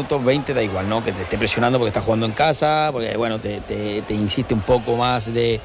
minutos 20 da igual, ¿no? Que te esté presionando porque estás jugando en casa, porque bueno, te insiste un poco más de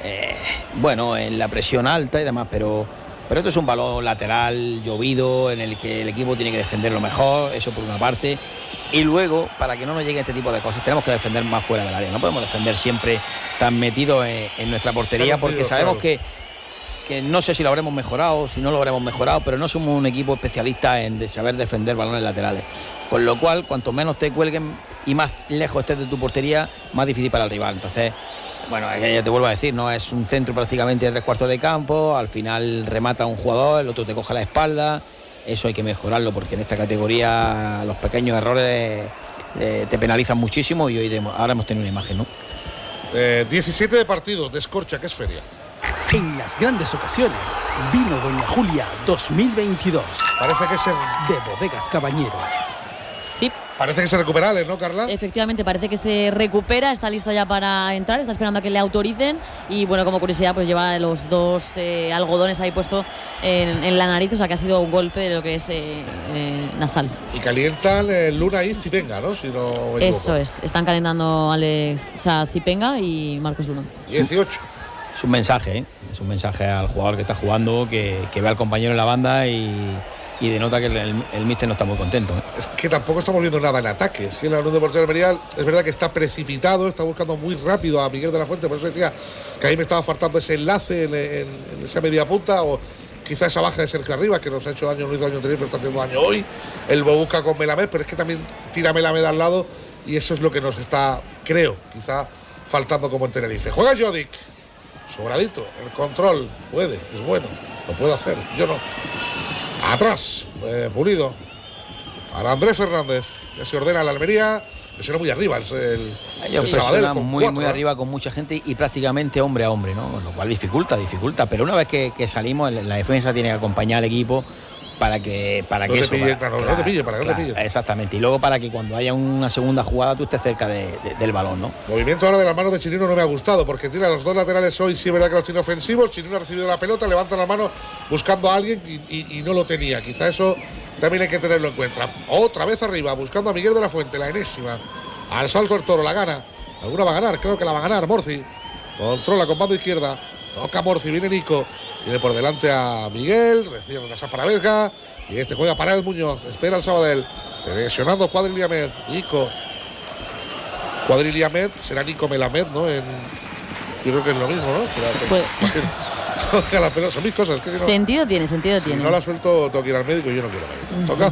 en la presión alta y demás, pero esto es un balón lateral llovido en el que el equipo tiene que defenderlo mejor, eso por una parte, y luego, para que no nos lleguen este tipo de cosas, tenemos que defender más fuera del área. No podemos defender siempre tan metidos en nuestra portería, porque sabemos que no sé si lo habremos mejorado, si no lo habremos mejorado, pero no somos un equipo especialista en saber defender balones laterales. Con lo cual, cuanto menos te cuelguen y más lejos estés de tu portería, más difícil para el rival. Entonces, bueno, ya te vuelvo a decir, no es un centro prácticamente de 3/4 de campo, al final remata un jugador, el otro te coge la espalda. Eso hay que mejorarlo, porque en esta categoría los pequeños errores te penalizan muchísimo, y ahora hemos tenido una imagen, ¿no? 17 de partido, descorcha, que es feria. En las grandes ocasiones, vino Doña Julia 2022. Parece que de Bodegas Cabañero. Sí. Parece que se recupera Alex, ¿no, Carla? Efectivamente, parece que se recupera, está listo ya para entrar, está esperando a que le autoricen, y bueno, como curiosidad, pues lleva los dos algodones ahí puesto en la nariz, o sea que ha sido un golpe de lo que es nasal. Y calientan Luna y Zipenga, ¿no? Si no me equivoco. Eso es, están calentando Zipenga y Marcos Luna. 18. Es un mensaje, es un mensaje al jugador que está jugando, que ve al compañero en la banda y denota que el míster no está muy contento. Es que tampoco estamos viendo nada en ataque. Es que la Unión Deportiva Almería es verdad que está precipitado, está buscando muy rápido a Miguel de la Fuente. Por eso decía que ahí me estaba faltando ese enlace en esa media punta, o quizá esa baja de Sergio Arribas, que nos ha hecho daño, no hizo daño anterior, pero está haciendo daño hoy. El busca con Melamed, pero es que también tira Melamed al lado, y eso es lo que nos está, creo, quizá faltando como en Tenerife. Juega Jodic, sobradito, el control, es bueno, lo puede hacer, yo no. Atrás, Pulido, para Andrés Fernández, que se ordena la Almería, que será muy arriba ellos presionan muy arriba con mucha gente y prácticamente hombre a hombre, ¿no? Lo cual dificulta, pero una vez que salimos, la defensa tiene que acompañar al equipo para que no te pille. Exactamente, y luego para que cuando haya una segunda jugada tú estés cerca del balón, ¿no? Movimiento ahora de las manos de Chirino no me ha gustado, porque tira los dos laterales hoy, sí es verdad que los tiene ofensivos. Chirino ha recibido la pelota, levanta la mano buscando a alguien y no lo tenía. Quizá eso también hay que tenerlo en cuenta. Otra vez arriba, buscando a Miguel de la Fuente, la enésima. Al salto el Toro, la gana. Alguna va a ganar, creo que la va a ganar Morci. Controla con bando izquierda, toca Morci, viene Nico. Tiene por delante a Miguel, recibe una para Vesga, y este juega para el Muñoz, espera al Sabadell, presionando Cuadriliamed, Nico. Cuadriliamed, será Nico Melamed, ¿no? Yo creo que es lo mismo, ¿no? La pelota, son mis cosas. Que si no, sentido tiene. Si no la suelto, tengo que ir al médico y yo no quiero médico. Toca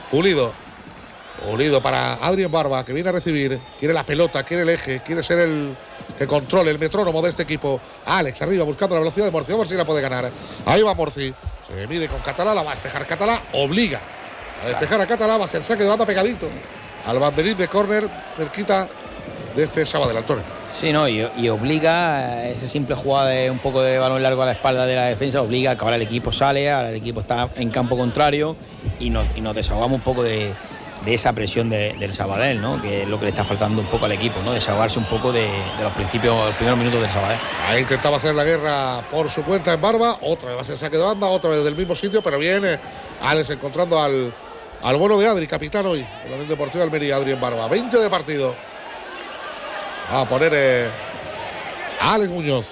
Pulido para Adrián Barba, que viene a recibir, quiere la pelota, quiere el eje, quiere ser el que controle el metrónomo de este equipo. Alex arriba buscando la velocidad de Morci, a ver si la puede ganar. Ahí va Morci, se mide con Catalá, la va a despejar Catalá, obliga a despejar a Catalá, va a ser saque de banda pegadito al banderín de córner, cerquita de este Sabadell, Antonio. Sí, no, y obliga a esa simple jugada de un poco de balón largo a la espalda de la defensa, obliga a que ahora el equipo sale, ahora el equipo está en campo contrario y nos desahogamos un poco de esa presión del Sabadell, ¿no? Que es lo que le está faltando un poco al equipo, ¿no? Desahogarse un poco de los primeros minutos del Sabadell. Ahí intentaba hacer la guerra por su cuenta en Barba, otra vez va a ser saque de banda, otra vez del mismo sitio, pero viene Alex encontrando al bueno de Adri, capitán hoy, en la Unión Deportiva de Almería, Adri en Barba. 20 de partido. Va a poner Alex Muñoz.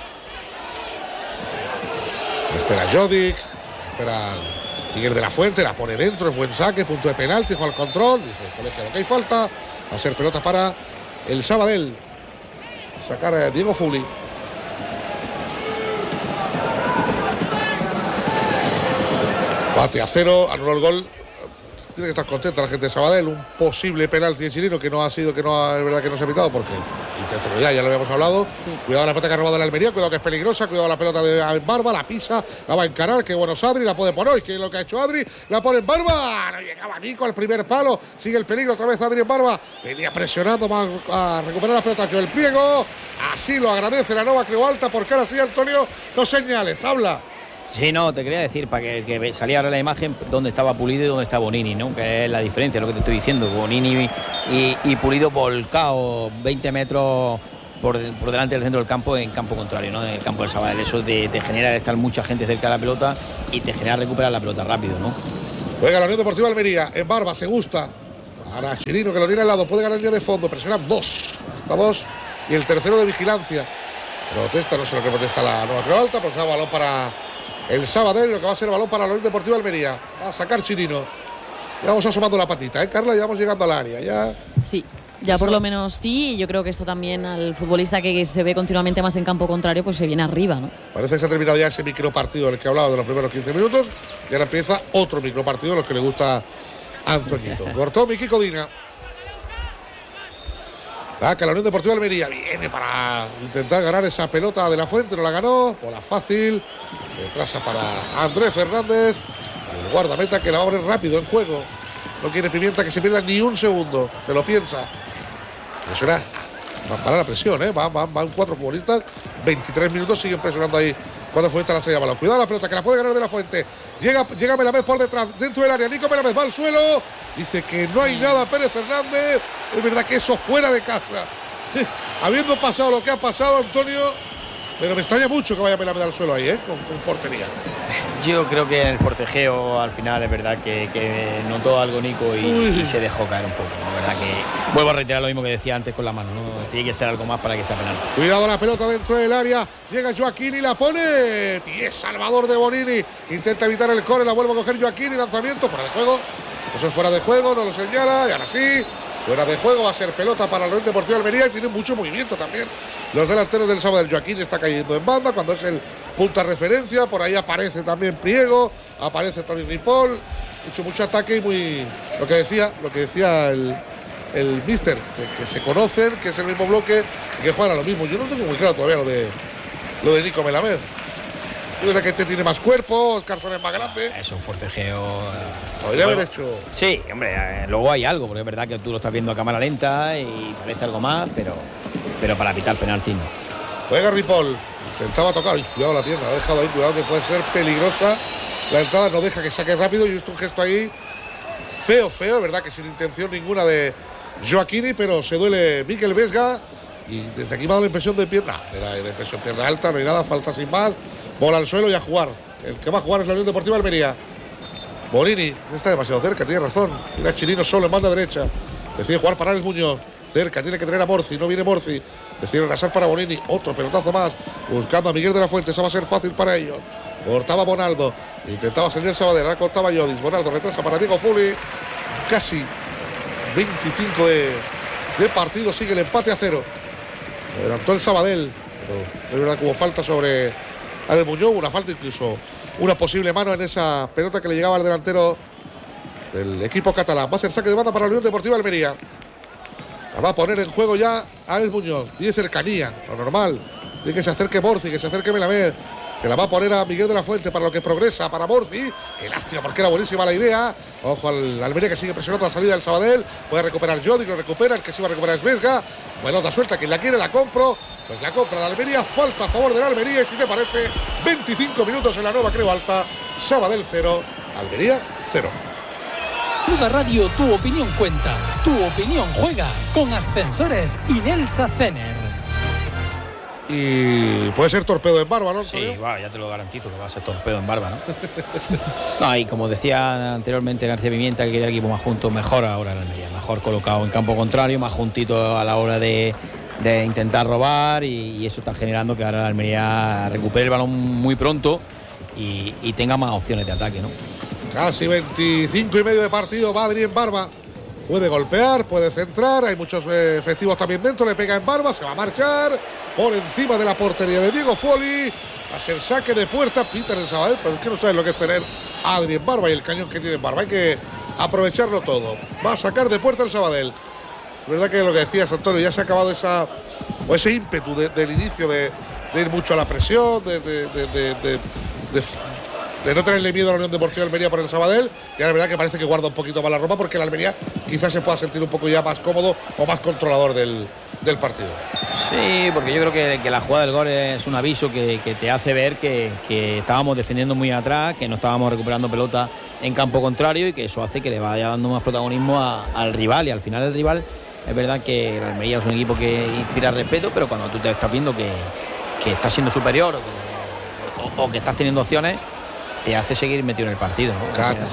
Espera Jodic, espera Miguel de la Fuente, la pone dentro, es buen saque, punto de penalti, juega al control, dice el colegiado que hay falta, va a ser pelota para el Sabadell. Sacar a Diego Fuli. Empate a 0, anuló el gol. Tiene que estar contenta la gente de Sabadell. Un posible penalti de Chirino que no ha sido, es verdad que no se ha pitado porque intencionalidad, ya lo habíamos hablado. Sí. Cuidado la pelota que ha robado la Almería, cuidado que es peligrosa, cuidado la pelota de Barba, la pisa, la va a encarar, que bueno es Adri, la puede poner, que es lo que ha hecho Adri, la pone en Barba, no llegaba Nico al primer palo, sigue el peligro otra vez Adri en Barba, venía presionando más a recuperar la pelota Joel Priego, así lo agradece la Nova Creu Alta, porque ahora sí, Antonio, no señales, habla. Sí, no, te quería decir, para que salía ahora la imagen, dónde estaba Pulido y dónde está Bonini, ¿no? Que es la diferencia, lo que te estoy diciendo. Bonini y Pulido volcado 20 metros por delante del centro del campo, en campo contrario, ¿no? En el campo del Sabadell. Eso te genera estar mucha gente cerca de la pelota y te genera recuperar la pelota rápido, ¿no? Juega la Unión Deportiva Almería, en Barba, se gusta. Ahora Chirino, que lo tiene al lado, puede ganar línea de fondo, presionan 2, hasta 2, y el tercero de vigilancia. Protesta, no sé lo que protesta la Nueva Creu Alta, pues da balón para el Sabadell, lo que va a ser balón para la Unión Deportiva Almería. Va a sacar Chirino. Ya vamos asomando la patita, Carla, ya vamos llegando al área, ya. Sí. Ya por lo menos sí, yo creo que esto también al futbolista que se ve continuamente más en campo contrario, pues se viene arriba, ¿no? Parece que se ha terminado ya ese micropartido del que hablaba de los primeros 15 minutos y ahora empieza otro micropartido, los que le gusta a Antoñito. Cortó Miki Codina. Que la Unión Deportiva Almería viene para intentar ganar esa pelota de la Fuente, no la ganó, bola fácil, retrasa para Andrés Fernández, el guardameta que la va a poner rápido en juego. No quiere Pimienta que se pierda ni un segundo, te lo piensa. Presionar. Van para la presión, van 4 futbolistas. 23 minutos siguen presionando ahí cuando Fuente la sella balón. Cuidado la pelota que la puede ganar de la Fuente. Llega Melamed por detrás, dentro del área. Nico Melamed va al suelo. Dice que no hay nada Pérez Fernández. Es verdad que eso fuera de casa. Habiendo pasado lo que ha pasado, Antonio. Pero me extraña mucho que vaya Melamed al suelo ahí, con portería. Yo creo que en el forcejeo al final es verdad que notó algo Nico y se dejó caer un poco. La verdad que vuelvo a reiterar lo mismo que decía antes con la mano, ¿no? Tiene que ser algo más para que sea penal. Cuidado la pelota dentro del área. Llega Joaquín y la pone. Pie salvador de Bonini. Intenta evitar el córner, la vuelve a coger Joaquín y lanzamiento fuera de juego. Eso es fuera de juego, no lo señala y ahora sí. Fuera de juego, va a ser pelota para la Unión Deportiva Almería y tiene mucho movimiento también. Los delanteros del Sabadell. Joaquín está cayendo en banda cuando es el punta referencia. Por ahí aparece también Priego, aparece también Ripoll. Mucho ataque y muy. Lo que decía el míster, que se conocen, que es el mismo bloque y que juegan a lo mismo. Yo no tengo muy claro todavía lo de Nico Melamed. Es verdad que este tiene más cuerpo, Carson es más grande. Es un forcejeo. Podría haber hecho. Sí, hombre, luego hay algo, porque es verdad que tú lo estás viendo a cámara lenta y parece algo más, pero para pitar penalti no. Juega Ripoll, intentaba tocar, cuidado la pierna, lo ha dejado ahí, cuidado que puede ser peligrosa. La entrada no deja que saque rápido y he visto un gesto ahí feo, es verdad que sin intención ninguna de Joaquini, pero se duele Mikel Vesga y desde aquí me ha dado la impresión de pierna. Era impresión pierna alta, no hay nada, falta sin más. Bola al suelo y a jugar. El que va a jugar es la Unión Deportiva Almería. Bonini está demasiado cerca, tiene razón. Tiene a Chirino solo en banda derecha. Decide jugar para Alex Muñoz. Cerca, tiene que tener a Morci, no viene Morci. Decide retrasar para Bonini. Otro pelotazo más. Buscando a Miguel de la Fuente. Esa va a ser fácil para ellos. Cortaba Bonaldo. Intentaba salir el Sabadell. Ahora cortaba Yodis. Bonaldo retrasa para Diego Fuli. Casi 25 de partido. Sigue el empate a 0. Adelantó el Sabadell. Pero es verdad que hubo falta sobre Alex Muñoz, una falta, incluso una posible mano en esa pelota que le llegaba al delantero del equipo catalán. Va a ser saque de banda para la Unión Deportiva Almería. La va a poner en juego ya Alex Muñoz. Pide cercanía, lo normal. Tiene que se acerque Morci, que se acerque Melamed. Que la va a poner a Miguel de la Fuente para lo que progresa para Morci. Qué lástima porque era buenísima la idea. Ojo al Almería que sigue presionando la salida del Sabadell. Puede recuperar Jodi, lo recupera. El que sí va a recuperar es Vesga. Pelota suelta, quien la quiere la compro. Pues la compra la Almería. Falta a favor de la Almería. Y si te parece, 25 minutos en la Nueva Creu Alta. Sabadell 0, Almería 0. Luda Radio, tu opinión cuenta. Tu opinión juega con Ascensores Inelsa Cener. Y puede ser torpedo en barba, ¿no? Sí, ya te lo garantizo que va a ser torpedo en barba, ¿no? No, y como decía anteriormente García Pimienta, que quería el equipo más junto, mejor ahora el Almería, mejor colocado en campo contrario, más juntito a la hora de intentar robar y eso está generando que ahora la Almería recupere el balón muy pronto y tenga más opciones de ataque, ¿no? Casi 25 y medio de partido, Badri en barba. Puede golpear, puede centrar, hay muchos efectivos también dentro, le pega en barba, se va a marchar por encima de la portería de Diego Foli. Va a ser saque de puerta, Peter el Sabadell, pero es que no sabes lo que es tener a Adri en barba y el cañón que tiene en barba. Hay que aprovecharlo todo. Va a sacar de puerta el Sabadell. Es verdad que lo que decías, Antonio, ya se ha acabado ese ímpetu del inicio de ir mucho a la presión, de no tenerle miedo a la Unión Deportiva Almería por el Sabadell. Y la verdad que parece que guarda un poquito más la ropa porque la Almería quizás se pueda sentir un poco ya más cómodo o más controlador del partido. Sí, porque yo creo que la jugada del gol es un aviso que te hace ver que estábamos defendiendo muy atrás, que no estábamos recuperando pelota en campo contrario y que eso hace que le vaya dando más protagonismo al rival. Y al final el rival, es verdad que la Almería es un equipo que inspira respeto, pero cuando tú te estás viendo que estás siendo superior o que estás teniendo opciones, te hace seguir metido en el partido, ¿no?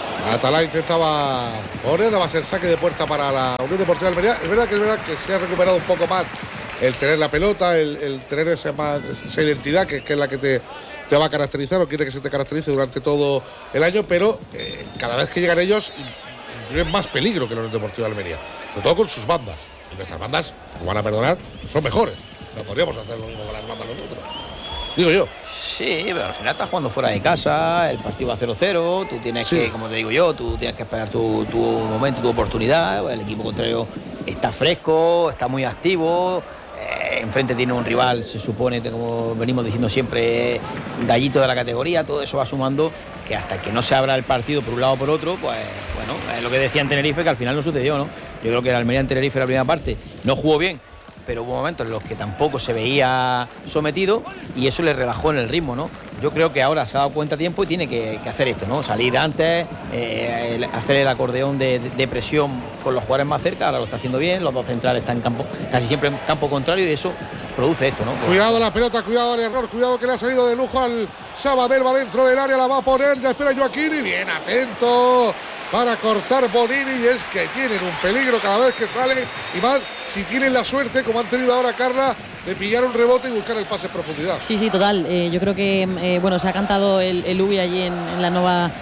Atalá intentaba poner, va a ser saque de puerta para la Unión Deportiva de Almería. Es verdad que se ha recuperado un poco más el tener la pelota, el tener esa identidad que es la que te va a caracterizar o quiere que se te caracterice durante todo el año, pero cada vez que llegan ellos imprimen más peligro que la Unión Deportiva de Almería, sobre todo con sus bandas. Y nuestras bandas, como van a perdonar, son mejores. No podríamos hacer lo mismo con las bandas nosotros, digo yo. Sí, pero al final estás jugando fuera de casa, el partido va 0-0, tú tienes que, como te digo yo, tú tienes que esperar tu momento, tu oportunidad. El equipo contrario está fresco, está muy activo, enfrente tiene un rival, se supone, como venimos diciendo siempre, gallito de la categoría. Todo eso va sumando que hasta que no se abra el partido por un lado o por otro, pues bueno, es lo que decía en Tenerife, que al final no sucedió, ¿no? Yo creo que el Almería en Tenerife en la primera parte no jugó bien, pero hubo momentos en los que tampoco se veía sometido y eso le relajó en el ritmo, ¿no? Yo creo que ahora se ha dado cuenta a tiempo y tiene que hacer esto, ¿no? Salir antes, hacer el acordeón de presión con los jugadores más cerca. Ahora lo está haciendo bien, los dos centrales están en campo, casi siempre en campo contrario, y eso produce esto, ¿no? Cuidado la pelota, cuidado el error, cuidado que le ha salido de lujo al Sabadell, va dentro del área, la va a poner, ya espera Joaquín y bien atento para cortar Bonini, y es que tienen un peligro cada vez que salen, y más si tienen la suerte, como han tenido ahora Carla, de pillar un rebote y buscar el pase en profundidad. Sí, total. Yo creo que bueno, se ha cantado el UBI allí en la nueva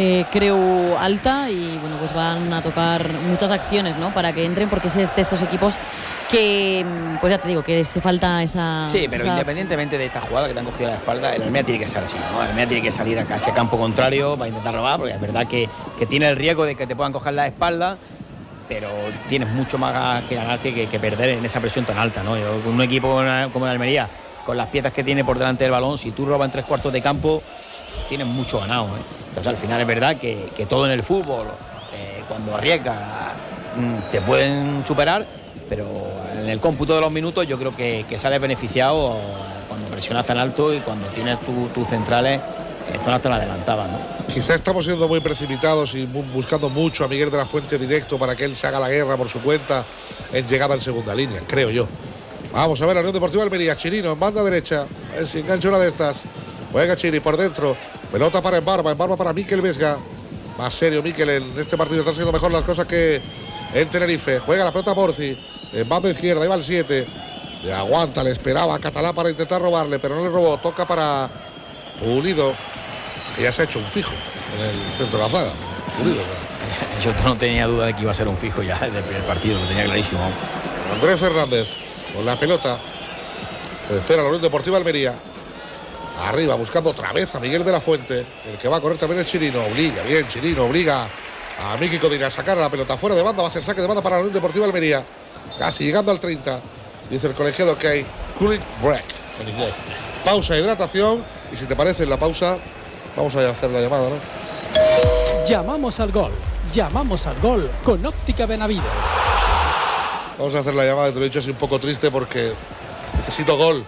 Creu Alta, y bueno, pues van a tocar muchas acciones, ¿no? Para que entren, porque es de estos equipos que, pues ya te digo, que se falta esa... Sí, pero independientemente de esta jugada que te han cogido a la espalda, el Almería tiene que ser así, ¿no? El Almería tiene que salir a casi a campo contrario para intentar robar, porque es verdad que tiene el riesgo de que te puedan coger la espalda, pero tienes mucho más que ganar que perder en esa presión tan alta, ¿no? Con un equipo como el Almería, con las piezas que tiene por delante del balón, si tú robas en 3/4 de campo, tienes mucho ganado, ¿eh? Entonces al final es verdad que todo en el fútbol, cuando arriesgas, te pueden superar, pero en el cómputo de los minutos yo creo que sales beneficiado cuando presionas tan alto y cuando tienes tus centrales en zonas tan adelantadas, ¿no? Quizá estamos siendo muy precipitados y buscando mucho a Miguel de la Fuente directo para que él se haga la guerra por su cuenta en llegada en segunda línea, creo yo. Vamos a ver a la Unión Deportiva Almería, Chirino en banda derecha, a ver si engancha una de estas. Juega Chiri por dentro, pelota para Embarba para Mikel Vesga. Más serio Mikel en este partido, están siendo mejor las cosas que en Tenerife. Juega la pelota Borzi, en banda izquierda, iba al 7. Le aguanta, le esperaba a Catalá para intentar robarle, pero no le robó. Toca para Pulido, que ya se ha hecho un fijo en el centro de la zaga. Pulido, ¿no? Yo no tenía duda de que iba a ser un fijo ya desde el primer partido, lo tenía clarísimo. Andrés Fernández con la pelota. Pues espera la Unión Deportiva Almería. Arriba buscando otra vez a Miguel de la Fuente. El que va a correr también es Chirino. Obliga, bien Chirino, obliga a Miki Codina a sacar la pelota fuera de banda. Va a ser saque de banda para la Unión Deportiva Almería. Casi llegando al 30. Dice el colegiado que hay cooling break en inglés. Pausa de hidratación. Y si te parece en la pausa, vamos a hacer la llamada, ¿no? Llamamos al gol con Óptica Benavides. Vamos a hacer la llamada, te lo he dicho así un poco triste porque necesito gol.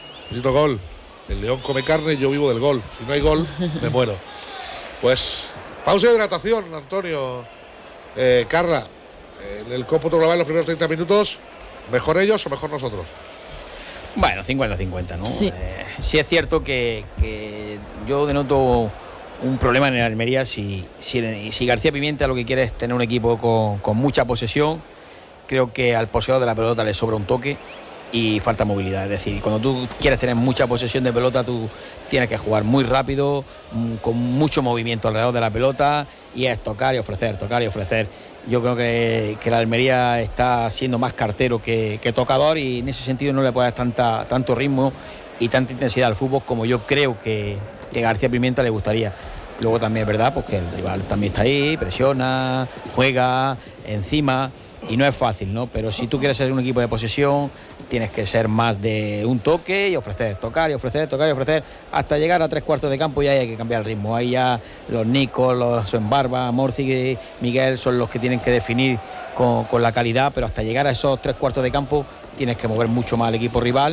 El león come carne y yo vivo del gol. Si no hay gol, me muero. Pues pausa de hidratación, Antonio. Carla, en el cómputo global en los primeros 30 minutos, ¿mejor ellos o mejor nosotros? Bueno, 50-50, ¿no? Sí. Sí es cierto que yo denoto un problema en el Almería si García Pimienta lo que quiere es tener un equipo con mucha posesión. Creo que al poseedor de la pelota le sobra un toque y falta movilidad. Es decir, cuando tú quieres tener mucha posesión de pelota, tú tienes que jugar muy rápido, con mucho movimiento alrededor de la pelota, y es tocar y ofrecer. Yo creo que la Almería está siendo más cartero que tocador, y en ese sentido no le puede dar tanto ritmo y tanta intensidad al fútbol como yo creo que García Pimienta le gustaría. Luego también es verdad pues, que el rival también está ahí, presiona, juega encima, y no es fácil, ¿no? Pero si tú quieres ser un equipo de posesión, tienes que ser más de un toque y ofrecer, tocar y ofrecer, hasta llegar a 3/4 de campo. Ya hay que cambiar el ritmo. Ahí ya los Nicos, los Embarba, Morci y Miguel son los que tienen que definir con la calidad, pero hasta llegar a esos 3/4 de campo tienes que mover mucho más al equipo rival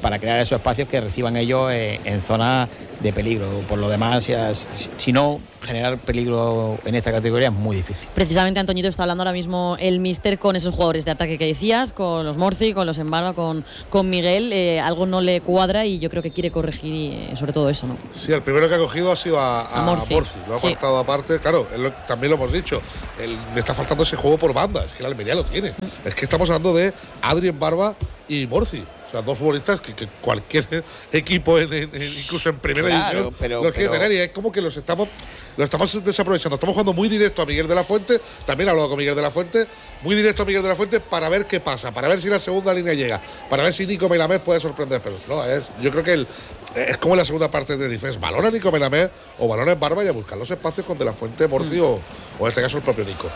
para crear esos espacios que reciban ellos en zonas de peligro. Por lo demás, si no, generar peligro en esta categoría es muy difícil. Precisamente, Antoñito, está hablando ahora mismo el míster con esos jugadores de ataque que decías, con los Morci, con los Embarba, con Miguel. Algo no le cuadra y yo creo que quiere corregir sobre todo eso, ¿no? Sí, el primero que ha cogido ha sido a Morci. Lo ha apartado aparte. Claro, también lo hemos dicho. Le está faltando ese juego por banda. Es que la Almería lo tiene. Es que estamos hablando de Adri Embarba y Morci. O sea, dos futbolistas que cualquier equipo, incluso en primera división, los quiere tener. Y es como que lo estamos desaprovechando. Estamos jugando muy directo a Miguel de la Fuente. También he hablado con Miguel de la Fuente. Muy directo a Miguel de la Fuente para ver qué pasa. Para ver si la segunda línea llega. Para ver si Nico Melamed puede sorprender. Pero no, yo creo que es como en la segunda parte de Tenerife. Es balón a Nico Melamed o balón en Barba y a buscar los espacios con de la Fuente, Morci o en este caso el propio Nico.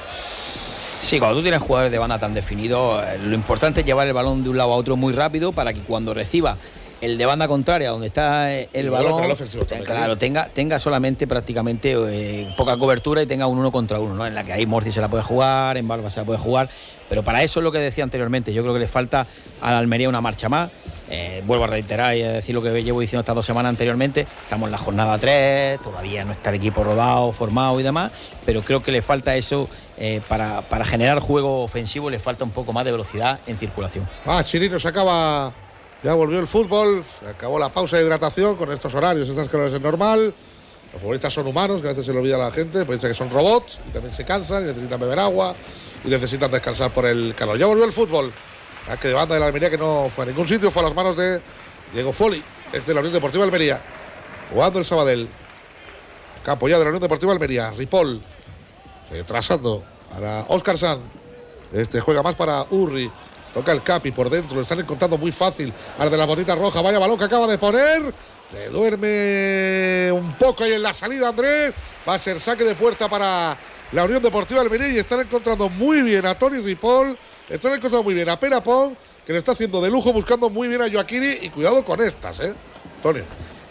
Sí, cuando tú tienes jugadores de banda tan definidos, lo importante es llevar el balón de un lado a otro muy rápido para que cuando reciba el de banda contraria, donde está el balón, claro, tenga solamente prácticamente poca cobertura y tenga un 1 contra 1, ¿no? En la que ahí Morci se la puede jugar, en Barba se la puede jugar, pero para eso es lo que decía anteriormente. Yo creo que le falta a la Almería una marcha más. Vuelvo a reiterar y a decir lo que llevo diciendo estas 2 semanas anteriormente. Estamos en la jornada 3, todavía no está el equipo rodado, formado y demás, pero creo que le falta eso. Para generar juego ofensivo le falta un poco más de velocidad en circulación. Chirino, se acaba. Ya volvió el fútbol, se acabó la pausa de hidratación con estos horarios, estas calores es normal. Los futbolistas son humanos, que a veces se le olvida a la gente, piensa que son robots y también se cansan y necesitan beber agua y necesitan descansar por el calor. Ya volvió el fútbol. Que de banda de la Almería que no fue a ningún sitio, fue a las manos de Diego Foli, es de la Unión Deportiva Almería. Jugando el Sabadell. Campo ya de la Unión Deportiva Almería. Ripoll. Retrasando. Para Óscar Sanz. Juega más para Urri. Toca el Capi por dentro. Lo están encontrando muy fácil. Al de la botita roja. Vaya balón que acaba de poner. Le duerme un poco ahí en la salida Andrés. Va a ser saque de puerta para la Unión Deportiva Almería. Y están encontrando muy bien a Toni Ripoll. Están encontrando muy bien a Pere Pong, que le está haciendo de lujo, buscando muy bien a Joaquini. Y cuidado con estas, Toni.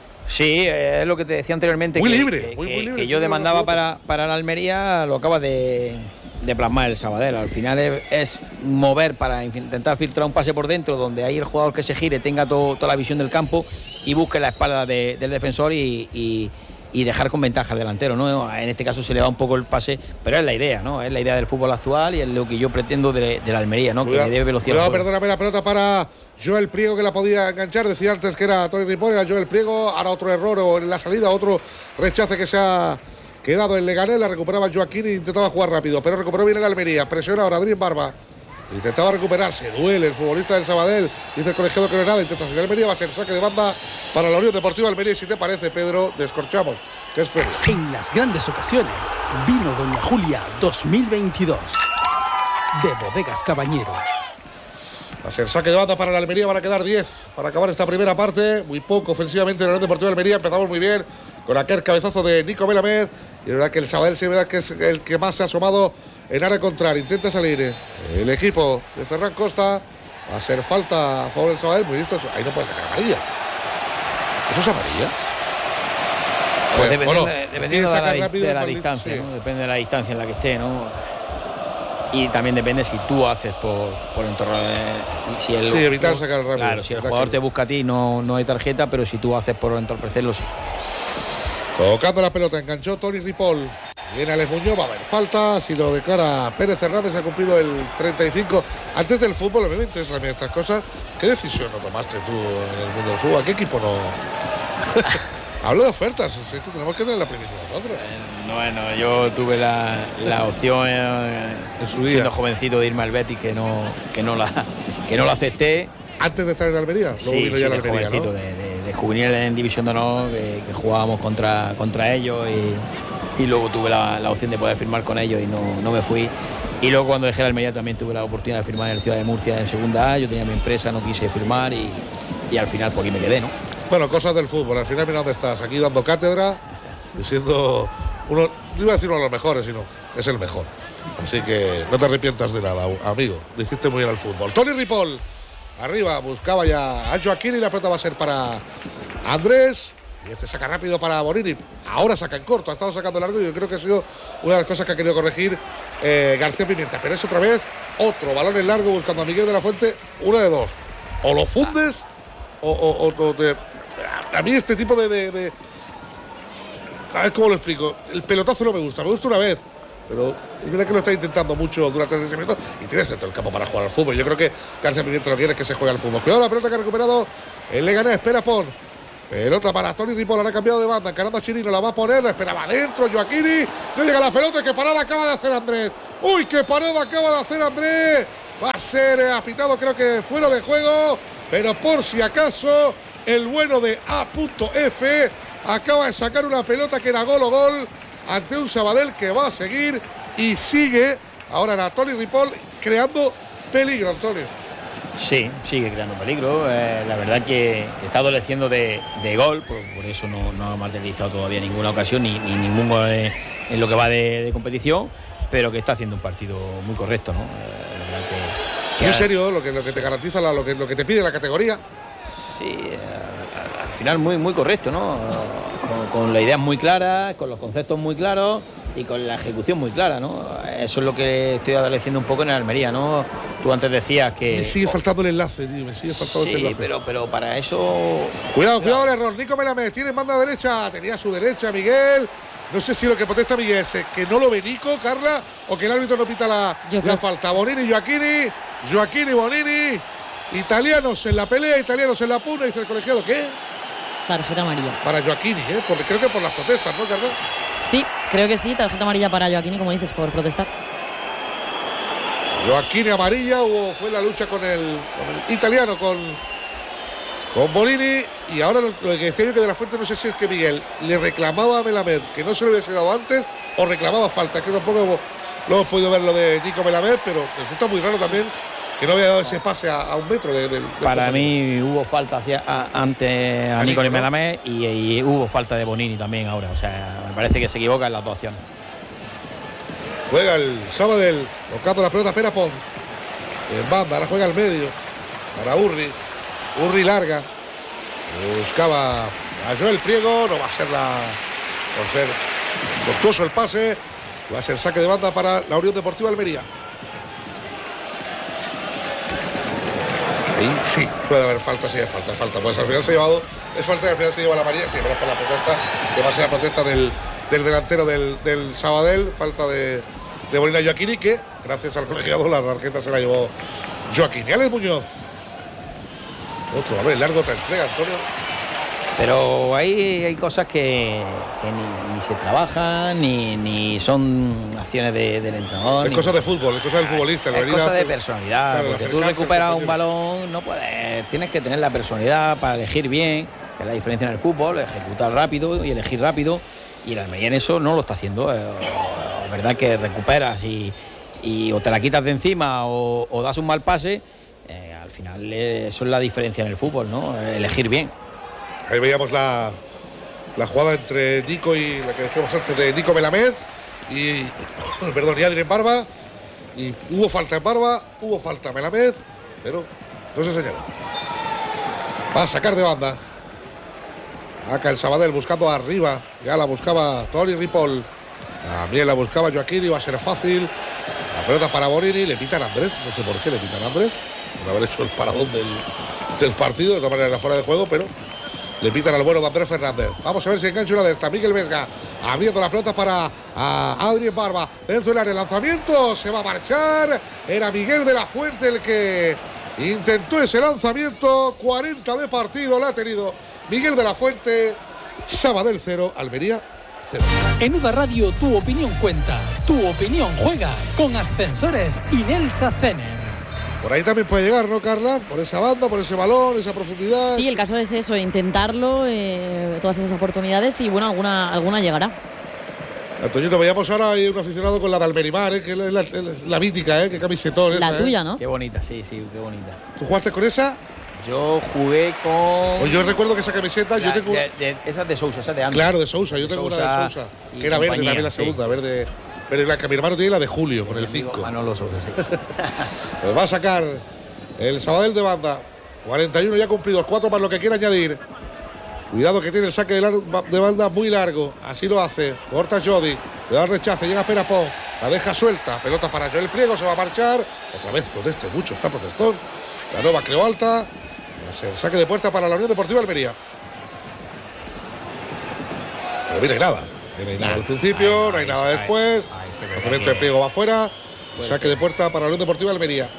Sí, es lo que te decía anteriormente. Muy libre, muy libre. Que yo demandaba para la Almería, lo acaba de plasmar el Sabadell. Al final es mover para intentar filtrar un pase por dentro, donde ahí el jugador que se gire tenga toda la visión del campo y busque la espalda del defensor y dejar con ventaja al delantero, ¿no? En este caso se le va un poco el pase, pero es la idea, ¿no? Es la idea del fútbol actual y es lo que yo pretendo de la Almería, ¿no? Cuidado, que le dé velocidad. Cuidado, perdóname, la pelota para Joel Priego, que la podía enganchar. Decía antes que era Toni Ripoll, era Joel Priego. Ahora otro error o en la salida, otro rechace que se ha quedado en Leganés. La recuperaba Joaquín e intentaba jugar rápido, pero recuperó bien el Almería. Presiona ahora Adri Barba. Intentaba recuperarse, duele el futbolista del Sabadell. Dice el colegiado que no es nada. Intenta salir Almería, va a ser saque de banda para la Unión Deportiva Almería. Y si te parece, Pedro, descorchamos. Que es feria. En las grandes ocasiones, vino Doña Julia 2022 de Bodegas Cabañero. Va a ser saque de banda para la Almería. Van a quedar 10 para acabar esta primera parte. Muy poco ofensivamente en la Unión Deportiva Almería. Empezamos muy bien con aquel cabezazo de Nico Melamed. Y es verdad que el Sabadell sí es verdad que es el que más se ha asomado en área contraria. Intenta salir el equipo de Ferran Costa. Va a ser falta a favor del Sabadell. Muy listo. Ahí no puede sacar amarilla. ¿Eso es amarilla? Pues dependiendo de la distancia, sí. ¿No? Depende de la distancia en la que esté, ¿no? Y también depende si tú haces por entorpecer. Sí, evitar sacar rápido. Claro, si el jugador te busca a ti no hay tarjeta, pero si tú haces por entorpecerlo, sí. Tocando la pelota, enganchó Toni Ripoll. Viene Alex Muñoz, va a haber falta. Si lo declara Pérez Hernández, ha cumplido el 35. Antes del fútbol, a mí me interesan también estas cosas. ¿Qué decisión no tomaste tú en el mundo del fútbol? ¿A qué equipo no? Hablo de ofertas, es que tenemos que tener la primicia nosotros. Bueno, yo tuve la opción en su día, siendo jovencito, de irme al Betis, que no la acepté. ¿Antes de estar en Almería? Luego vino ya la Almería, jovencito, ¿no? de juvenil en División de Honor, que jugábamos contra ellos y luego tuve la opción de poder firmar con ellos y no me fui. Y luego cuando dejé la Almería también tuve la oportunidad de firmar en el Ciudad de Murcia en Segunda A. Yo tenía mi empresa, no quise firmar y al final por aquí me quedé, ¿no? Bueno, cosas del fútbol. Al final mira dónde estás, aquí dando cátedra y siendo uno, no iba a decir uno de los mejores, sino es el mejor. Así que no te arrepientas de nada, amigo. Le hiciste muy bien al fútbol. Toni Ripoll, arriba, buscaba ya a Joaquín y la pelota va a ser para Andrés. Y este saca rápido para Bonini. Ahora saca en corto, ha estado sacando largo y yo creo que ha sido una de las cosas que ha querido corregir García Pimienta. Pero es otra vez otro balón en largo buscando a Miguel de la Fuente. Una de dos. O lo fundes a mí este tipo de a ver cómo lo explico. El pelotazo no me gusta una vez. Pero es verdad que lo está intentando mucho durante ese minuto y tiene centro del campo para jugar al fútbol. Yo creo que García Pimienta lo quiere es que se juegue al fútbol. Cuidado la pelota que ha recuperado el Leganés. Espera Pon. Pelota para Toni Ripoll. Ahora ha cambiado de banda. Encarando a Chirino. La va a poner. La esperaba adentro. Joaquini. No llega la pelota. ¡Qué parada acaba de hacer Andrés! ¡Uy, qué parada acaba de hacer Andrés! Va a ser apitado, creo que fuera de juego. Pero por si acaso, el bueno de A.F. acaba de sacar una pelota que era gol o gol ante un Sabadell que va a seguir y sigue. Ahora era Toni Ripoll creando peligro, Antonio. Sí, sigue creando peligro. La verdad que está adoleciendo de gol, por eso no ha materializado todavía ninguna ocasión ni ningún gol en lo que va de competición, pero que está haciendo un partido muy correcto, ¿no? La verdad que muy serio, lo que te garantiza, lo que te pide la categoría. Sí, al final muy correcto, ¿no? Con la idea muy clara, con los conceptos muy claros y con la ejecución muy clara, ¿no? Eso es lo que estoy adoleciendo un poco en el Almería, ¿no? Tú antes decías que... Me sigue faltando el enlace, tío, me sigue faltando ese enlace. pero para eso... Cuidado el error, Nico Melamed tiene banda derecha, tenía a su derecha Miguel. No sé si lo que protesta Miguel es que no lo ve Nico, Carla, o que el árbitro no pita la falta. Bonini, Joaquini, Bonini. Italianos en la pelea, italianos en la puna, dice el colegiado. ¿Qué? Tarjeta amarilla. Para Joaquini, porque creo que por las protestas, ¿no, Carla? Sí, creo que sí, tarjeta amarilla para Joaquini, como dices, por protestar. Joaquini amarilla, fue la lucha con el italiano, con Bonini. Y ahora lo que decía yo que de la Fuente, no sé si es que Miguel le reclamaba a Melamed que no se lo hubiese dado antes o reclamaba falta, que tampoco lo hemos podido ver lo de Nico Melamed, pero resulta muy raro también que no había dado ese pase a un metro del Para mí hubo falta ante a Nico Melamed y hubo falta de Bonini también ahora. O sea, me parece que se equivoca en las dos acciones. Juega el Sabadell, tocando la pelota, espera Pons. En banda, ahora juega al medio. Para Urri larga. Buscaba a Joel Priego, no va a ser por ser tortuoso el pase. Va a ser saque de banda para la Unión Deportiva Almería. Ahí sí, puede haber falta, sí hay falta. Pues al final se ha llevado, es falta y al final se lleva la amarilla, sí, pero es por la protesta, que va a ser la protesta del delantero del Sabadell, falta de Molina Joaquini, que gracias al colegiado la tarjeta se la llevó Joaquini. Alex Muñoz. Otro balón largo, otra entrega, Antonio. Pero ahí hay cosas que ni se trabajan, ni son acciones del entrenador. Es cosa de fútbol, es cosa del futbolista. Es cosa de personalidad, claro, porque tú recuperas un balón, no puedes, tienes que tener la personalidad para elegir bien, que es la diferencia en el fútbol, ejecutar rápido y elegir rápido, y el Almería en eso no lo está haciendo. Es verdad que recuperas y o te la quitas de encima o das un mal pase, al final eso es la diferencia en el fútbol, ¿no? Elegir bien. Ahí veíamos la jugada entre Nico y la que decíamos antes de Nico Melamed y Adrien Barba. Y hubo falta en Barba, hubo falta en Melamed, pero no se señaló. Va a sacar de banda. Acá el Sabadell buscando arriba. Ya la buscaba Toni Ripoll. También la buscaba Joaquín, iba a ser fácil. La pelota para Bonini, le pitan a Andrés. No sé por qué le pitan a Andrés. Por haber hecho el paradón del partido. De todas maneras, fuera de juego, pero le pitan al bueno de Andrés Fernández. Vamos a ver si engancha una de estas. Miguel Vesga abriendo la pelota para Adrien Barba. Dentro del área, el lanzamiento. Se va a marchar. Era Miguel de la Fuente el que intentó ese lanzamiento. 40 de partido la ha tenido Miguel de la Fuente. Sabadell 0, Almería 0. En UDA Radio tu opinión cuenta. Tu opinión juega con Ascensores Inelsa Cener. Por ahí también puede llegar, ¿no, Carla? Por esa banda, por ese balón, esa profundidad. Sí, el caso es eso, intentarlo, todas esas oportunidades y bueno, alguna llegará. Antoñito, veíamos ahora hay un aficionado con la de Almerimar, que es la mítica, qué camisetón. La esa, tuya, ¿no? Qué bonita, sí, qué bonita. ¿Tú jugaste con esa? Yo jugué con... Pues yo recuerdo que esa camiseta... esa es de Sousa, esa de antes. Claro, de Sousa, yo tengo una de Sousa. Que era verde también la segunda, sí. Verde blanca. Mi hermano tiene la de Julio, con el 5. Manolo Sousa, sí. Pues va a sacar el Sabadell de banda. 41 ya cumplidos, 4 para lo que quiera añadir. Cuidado que tiene el saque de banda muy largo. Así lo hace. Corta Jodi. Le da el rechace, llega Perapón. La deja suelta. Pelota para Joel Priego, se va a marchar. Otra vez proteste mucho, está protestón. La nueva creo alta. Va a ser saque de puerta para la Unión Deportiva Almería. Pero mira, hay nada. No hay nada al principio, no hay nada después. Lanzamiento de Priego va afuera. Saque de puerta para la Unión Deportiva Almería.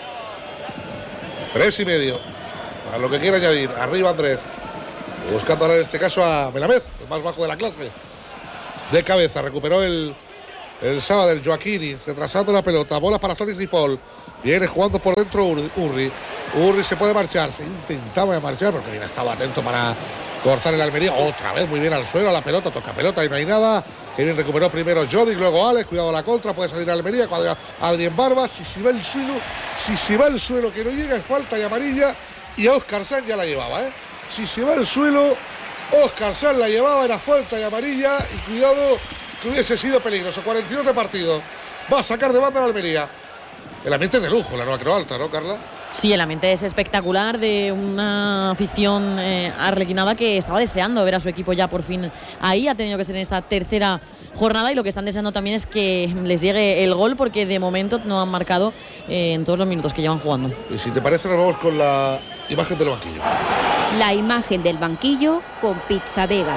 3,5. A lo que quiera añadir. Arriba Andrés. Buscando ahora en este caso a Melamed, el más bajo de la clase. De cabeza, recuperó el sábado del Joaquini, retrasando la pelota. Bola para Toni Ripoll. Viene jugando por dentro Urri. Urri se puede marchar. Se intentaba marchar porque bien estaba atento para cortar el Almería. Otra vez muy bien al suelo. La pelota, toca pelota y no hay nada. Que bien recuperó primero Jodic, luego Alex. Cuidado a la contra. Puede salir Almería. Cuando Adrián Barba. Si se va el suelo, que no llega, es falta y amarilla. Y a Óscar Sanz ya la llevaba, ¿eh? Si se va el suelo, Óscar Sanz la llevaba, era falta y amarilla. Y cuidado, que hubiese sido peligroso. 42 de partido. Va a sacar de banda la Almería. El ambiente es de lujo, la Nueva Creu Alta, ¿no, Carla? Sí, el ambiente es espectacular, de una afición arlequinada que estaba deseando ver a su equipo ya por fin ahí. Ha tenido que ser en esta tercera jornada y lo que están deseando también es que les llegue el gol, porque de momento no han marcado en todos los minutos que llevan jugando. Y si te parece, nos vamos con la imagen del banquillo. La imagen del banquillo con Pizza Vega.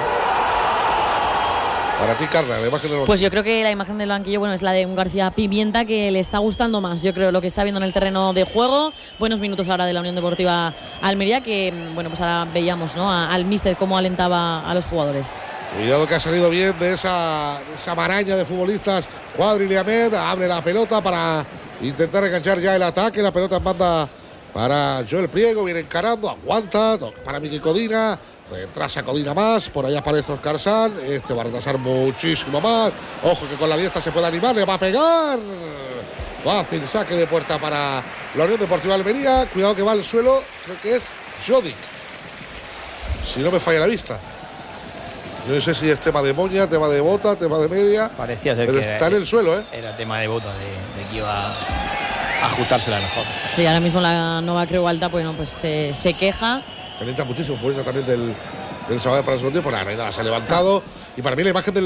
Para ti, Carla, la imagen del banquillo. Pues yo creo que la imagen del banquillo, bueno, es la de un García Pimienta, que le está gustando más. Yo creo lo que está viendo en el terreno de juego. Buenos minutos ahora de la Unión Deportiva Almería, que bueno, pues ahora veíamos, ¿no?, al míster cómo alentaba a los jugadores. Cuidado que ha salido bien de esa maraña de futbolistas. Cuadri y Ahmed abre la pelota para intentar enganchar ya el ataque. La pelota en banda para Joel Priego, viene encarando, aguanta, toca para Miki Codina. Retrasa Codina más, por ahí aparece Óscar Sanz. Este va a retrasar muchísimo más. Ojo que con la diestra se puede animar, le va a pegar. Fácil saque de puerta para la Unión Deportiva Almería. Cuidado que va al suelo, creo que es Jodic, si no me falla la vista. No sé si es tema de moña, tema de bota, tema de media. Parecía ser pero que está en el suelo, ¿eh? Era tema de bota, de que iba a ajustársela mejor. Sí, ahora mismo la Nueva Creu Alta, pues, pues se queja. Calienta muchísimo futbolista también del sábado para el segundo tiempo. Nada, se ha levantado. Y para mí la imagen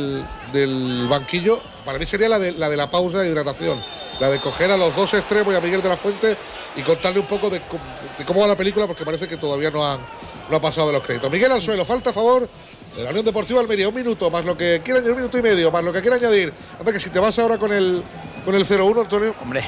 del banquillo, para mí sería la de la pausa de hidratación. La de coger a los dos extremos y a Miguel de la Fuente y contarle un poco de cómo va la película, porque parece que todavía no ha pasado de los créditos. Miguel al suelo, falta a favor de la Unión Deportiva Almería. 1 minuto, más lo que quiera, 1 minuto y medio, más lo que quiera añadir. Anda que si te vas ahora con el 0-1, Antonio. Hombre,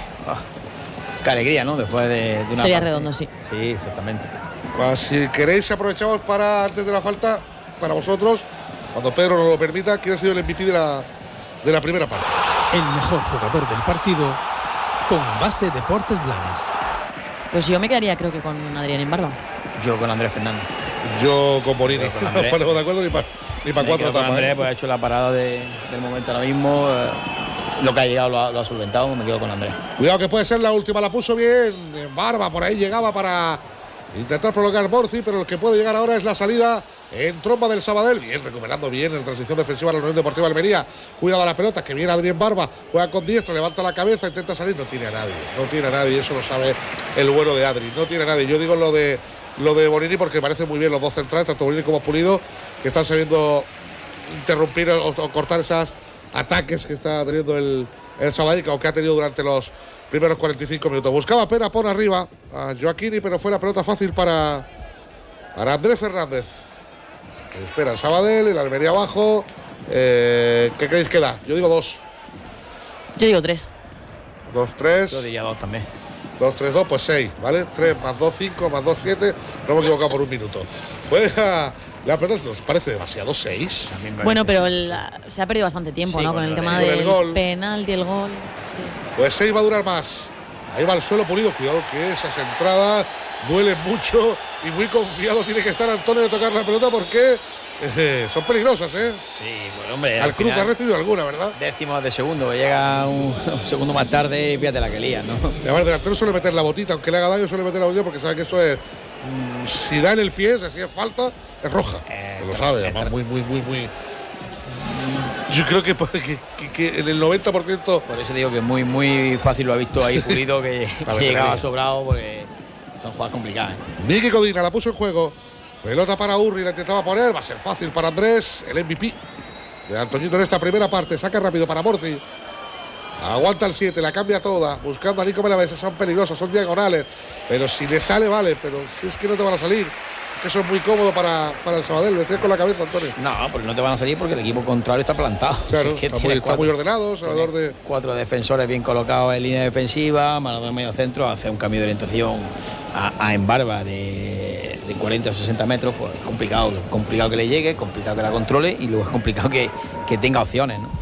qué alegría, ¿no? Después de una sería parte. Redondo, sí. Sí, exactamente. Pues si queréis, aprovechamos para, antes de la falta, para vosotros, cuando Pedro nos lo permita, ¿quién ha sido el MVP de la primera parte? El mejor jugador del partido con Base Deportes Blanes. Pues yo me quedaría, creo que con Adrián en Barba. Yo con Andrés Fernández. Yo con Borini. Con No Andrés. nos ponemos de acuerdo ni para cuatro Con tapas. Andrés, pues ha hecho la parada del momento ahora mismo. Lo que ha llegado lo ha solventado. Me quedo con Andrés. Cuidado que puede ser la última, la puso bien en Barba, por ahí llegaba para intentar prolongar Borzi, pero el que puede llegar ahora es la salida en tromba del Sabadell. Bien, recuperando bien en transición defensiva la Unión Deportiva Almería. Cuidado a la pelota, que viene Adrián Barba, juega con diestra, levanta la cabeza, intenta salir, no tiene a nadie, eso lo sabe el bueno de Adri, no tiene a nadie. Yo digo lo de Borini porque parece muy bien los dos centrales, tanto Borini como Pulido, que están sabiendo interrumpir o cortar esos ataques que está teniendo el Sabadell, o que ha tenido durante los primeros 45 minutos. Buscaba Pena por arriba a Joaquini, pero fue la pelota fácil para Andrés Fernández. Espera el Sabadell, el Almería abajo. ¿Qué creéis que da? Yo digo 2. Yo digo 3. 2-3. Yo diría 2 también. 2-3-2, pues 6, ¿vale? 3 más 2, 5 más 2, 7. No me he equivocado por 1 minuto. Pues la pelota nos parece demasiado, 6. Bueno, pero se ha perdido bastante tiempo, Sí, ¿no? Con el tema con el del gol. penalti, el gol. Sí. Pues 6 va a durar más. Ahí va el suelo Pulido. Cuidado que esas entradas duelen mucho y muy confiado tiene que estar Antonio de tocar la pelota porque son peligrosas, ¿eh? Sí, bueno, hombre. Al Cruz ha recibido alguna, ¿verdad? Décimos de segundo, que llega un segundo más tarde y fíjate la que lía, ¿no? Y además, el delantero suele meter la botita, aunque le haga daño, suele meter la botita porque sabe que eso es. Si da en el pie, si es falta, es roja. Lo sabe, además, muy. Yo creo que en el 90%. Por eso digo que muy, muy fácil lo ha visto ahí Pulido, que llegaba sobrado porque son jugadas complicadas. Miki Codina la puso en juego. Pelota para Urri, la intentaba poner. Va a ser fácil para Andrés, el MVP de Antoñito en esta primera parte. Saca rápido para Borzi. Aguanta el 7, la cambia toda, buscando a Nico Melavesa, son peligrosos, son diagonales, pero si le sale, vale, pero si es que no te van a salir, que eso es muy cómodo para el Sabadell, decía con la cabeza, Antonio. No, pues no te van a salir porque el equipo contrario está plantado. Claro, es que está muy ordenado, Salvador de... 4 defensores bien colocados en línea defensiva, Maradona en medio centro, hace un cambio de orientación a Embarba de 40 o 60 metros, pues complicado que le llegue, complicado que la controle y luego es complicado que tenga opciones, ¿no?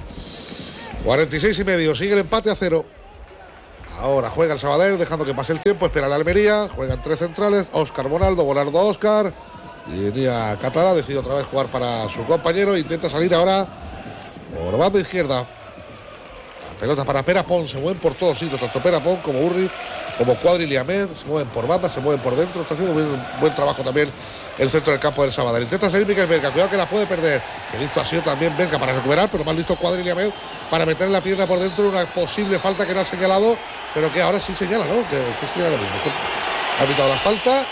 46,5, sigue el empate a 0. Ahora juega el Sabadell, dejando que pase el tiempo, espera la Almería, juegan 3 centrales, Óscar Bonaldo, Óscar, y venía Catalá, decide otra vez jugar para su compañero, intenta salir ahora por banda izquierda. La pelota para Perapón, se mueven por todos sitios, tanto Perapón como Urri, como Cuadri y Liamed, se mueven por banda, se mueven por dentro, está haciendo un buen trabajo también el centro del campo del Sabadell. Intenta salir Miquel Vesga, cuidado que la puede perder. Que listo ha sido también Vesga para recuperar, pero más listo Cuadri y Liamed para meter la pierna por dentro, una posible falta que no ha señalado, pero que ahora sí señala, ¿no? Que señala lo mismo. Ha pitado la falta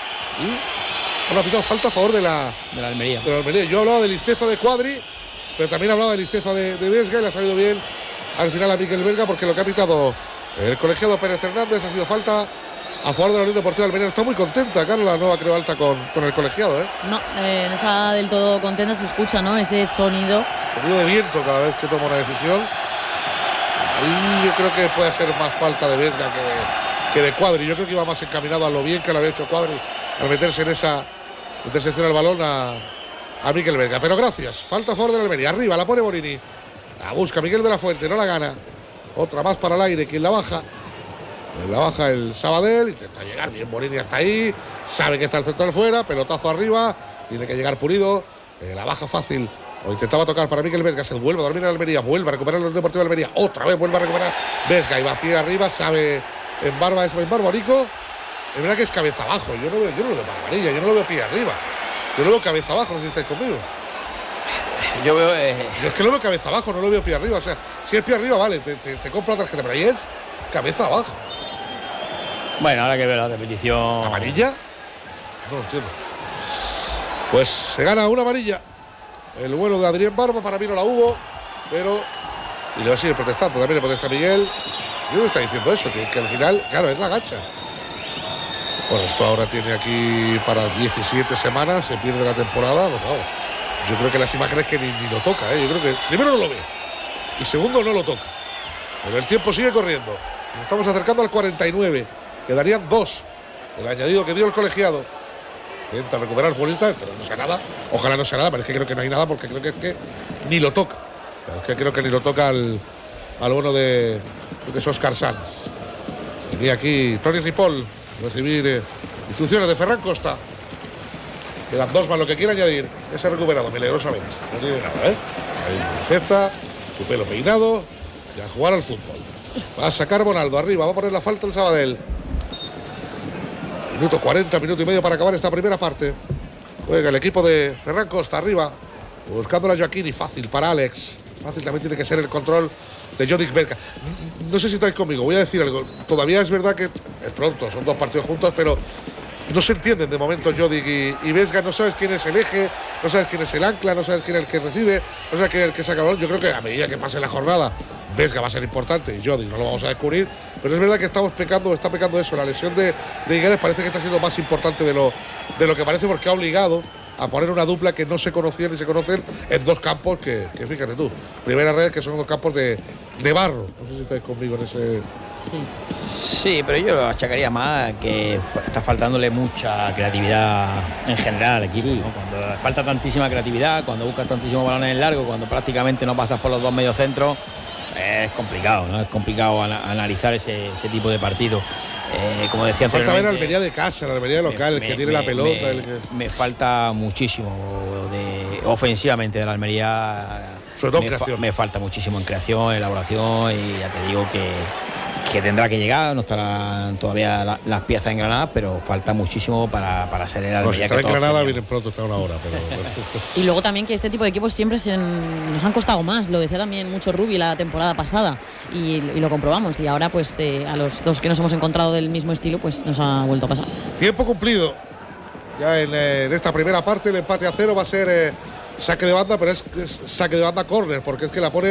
y ha pitado falta a favor de la Almería. Yo hablaba de listeza de Cuadri, pero también hablaba de listeza de Vesga y le ha salido bien al final a Miquel Vesga, porque lo que ha pitado el colegiado Pérez Hernández ha sido falta a favor de la Unión Deportiva Almería. Está muy contenta, Carlos, la nueva Creu Alta con el colegiado, ¿eh? No, no está del todo contenta, se escucha, ¿no? Ese sonido. Sonido de viento cada vez que toma una decisión. Y yo creo que puede ser más falta de Vesga que de Cuadri. Yo creo que iba más encaminado a lo bien que lo había hecho Cuadri al meterse en esa intersección al balón a Miquel Vesga. Pero gracias, falta a favor de la Almería. Arriba la pone Borini. La busca Miguel de la Fuente, no la gana. Otra más para el aire, quien la baja. La baja el Sabadell, intenta llegar bien Borini hasta ahí. Sabe que está el central fuera, pelotazo arriba. Tiene que llegar Pulido. La baja fácil. O intentaba tocar para Miquel Vesga, se vuelve a dormir en Almería, vuelve a recuperar el Deportivo de Almería, otra vez vuelve a recuperar Vesga y va a pie arriba, sabe Embarba, es Embarba, Nico. Es verdad que es cabeza abajo, yo no lo veo para amarilla, yo no lo veo pie arriba, yo lo veo cabeza abajo, no sé si estáis conmigo. Yo veo. Yo es que lo veo cabeza abajo, no lo veo pie arriba, o sea, si es pie arriba, vale, te compro la tarjeta, pero ahí es cabeza abajo. Bueno, ahora que veo la repetición. ¿Amarilla? No lo entiendo. Pues se gana una amarilla. El vuelo de Adrián Barba, para mí no la hubo, pero. Y le va a seguir protestando, también le protesta Miguel. Yo no está diciendo eso, que al final, claro, es la gacha. Bueno, esto ahora tiene aquí para 17 semanas, se pierde la temporada. Pues, vamos, yo creo que las imágenes que ni lo toca, ¿eh? Yo creo que primero no lo ve y segundo no lo toca. Pero el tiempo sigue corriendo. Nos estamos acercando al 49. Quedarían 2. El añadido que dio el colegiado. Intenta recuperar el futbolista, pero no sea nada. Ojalá no sea nada, pero es que creo que no hay nada porque creo que ni lo toca. Es que creo que ni lo toca al bueno de lo que es Óscar Sanz. Tenía aquí Toni Ripoll recibir instrucciones de Ferran Costa. Quedan 2 más lo que quiera añadir. Ese ha recuperado milagrosamente. No tiene nada, ¿eh? Ahí perfecta, su pelo peinado y a jugar al fútbol. Va a sacar Bonaldo arriba, va a poner la falta el Sabadell. Minuto 40, minuto y medio para acabar esta primera parte. Juega el equipo de Ferran Costa arriba, buscando la Joaquini, fácil para Alex. Fácil también tiene que ser el control de Jodic Berka. No sé si estáis conmigo, voy a decir algo. Todavía es verdad que es pronto, son 2 partidos juntos, pero no se entienden de momento Jodic y Vesga. No sabes quién es el eje, no sabes quién es el ancla, no sabes quién es el que recibe, no sabes quién es el que saca el balón. Yo creo que a medida que pase la jornada, Vesga va a ser importante y Jodic no lo vamos a descubrir. Pero es verdad que está pecando eso. La lesión de Higuedes parece que está siendo más importante de lo que parece, porque ha obligado a poner una dupla que no se conocían ni se conocen en 2 campos que fíjate tú, primera red, que son 2 campos de barro. No sé si estáis conmigo en ese. Sí, pero yo lo achacaría más que está faltándole mucha creatividad en general al equipo, sí. ¿No? Cuando falta tantísima creatividad, cuando buscas tantísimos balones en largo, cuando prácticamente no pasas por los 2 mediocentros, es complicado, ¿no? Es complicado analizar ese tipo de partido. Como decía falta ver a Almería de casa, la Almería local, el que tiene la pelota. Me falta muchísimo ofensivamente de la Almería. Sobre todo en creación. Me falta muchísimo en creación, elaboración, y ya te digo que tendrá que llegar. No estarán todavía las piezas engranadas, pero falta muchísimo para ser el Almería. Si está engranada, vienen pronto, está una hora. Pero. Y luego también que este tipo de equipos siempre nos han costado más. Lo decía también mucho Rubi la temporada pasada y lo comprobamos. Y ahora, pues a los 2 que nos hemos encontrado del mismo estilo, pues nos ha vuelto a pasar. Tiempo cumplido. Ya en esta primera parte el empate a 0 va a ser saque de banda, pero es saque de banda córner, porque es que la pone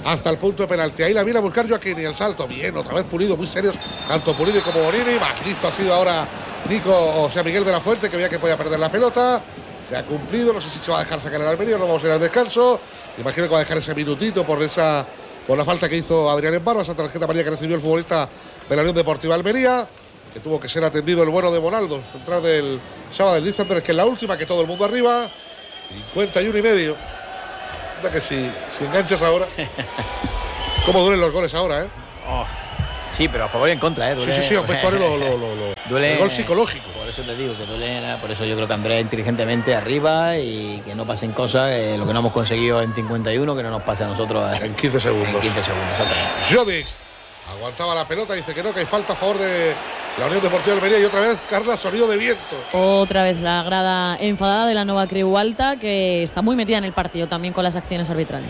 hasta el punto de penalti. Ahí la viene a buscar Joaquín y el salto. Bien, otra vez Pulido, muy serios. Tanto Pulido como Bonini. Más listo ha sido ahora Miguel de la Fuente, que veía que podía perder la pelota. Se ha cumplido. No sé si se va a dejar sacar el Almería. No vamos a ir al descanso. Imagino que va a dejar ese minutito por la falta que hizo Adrián Embaro, esa tarjeta amarilla que recibió el futbolista de la Unión Deportiva Almería, que tuvo que ser atendido el bueno de Bonaldo, central del Saba del Lizenberg, que es la última, que todo el mundo arriba. 51,5. Que si enganchas ahora. ¿Cómo duelen los goles ahora, Oh, sí, pero a favor y en contra, Duele, sí, un vestuario duele, el gol psicológico. Por eso te digo que duele, por eso yo creo que Andrés inteligentemente arriba y que no pasen cosas, lo que no hemos conseguido en 51, que no nos pase a nosotros en 15 segundos. En 15 segundos, exactamente. Jodic aguantaba la pelota, dice que no, que hay falta a favor de la Unión Deportiva de Almería. Y otra vez, Carla, sonido de viento. Otra vez la grada enfadada de la Nova Creu Alta, que está muy metida en el partido también con las acciones arbitrales.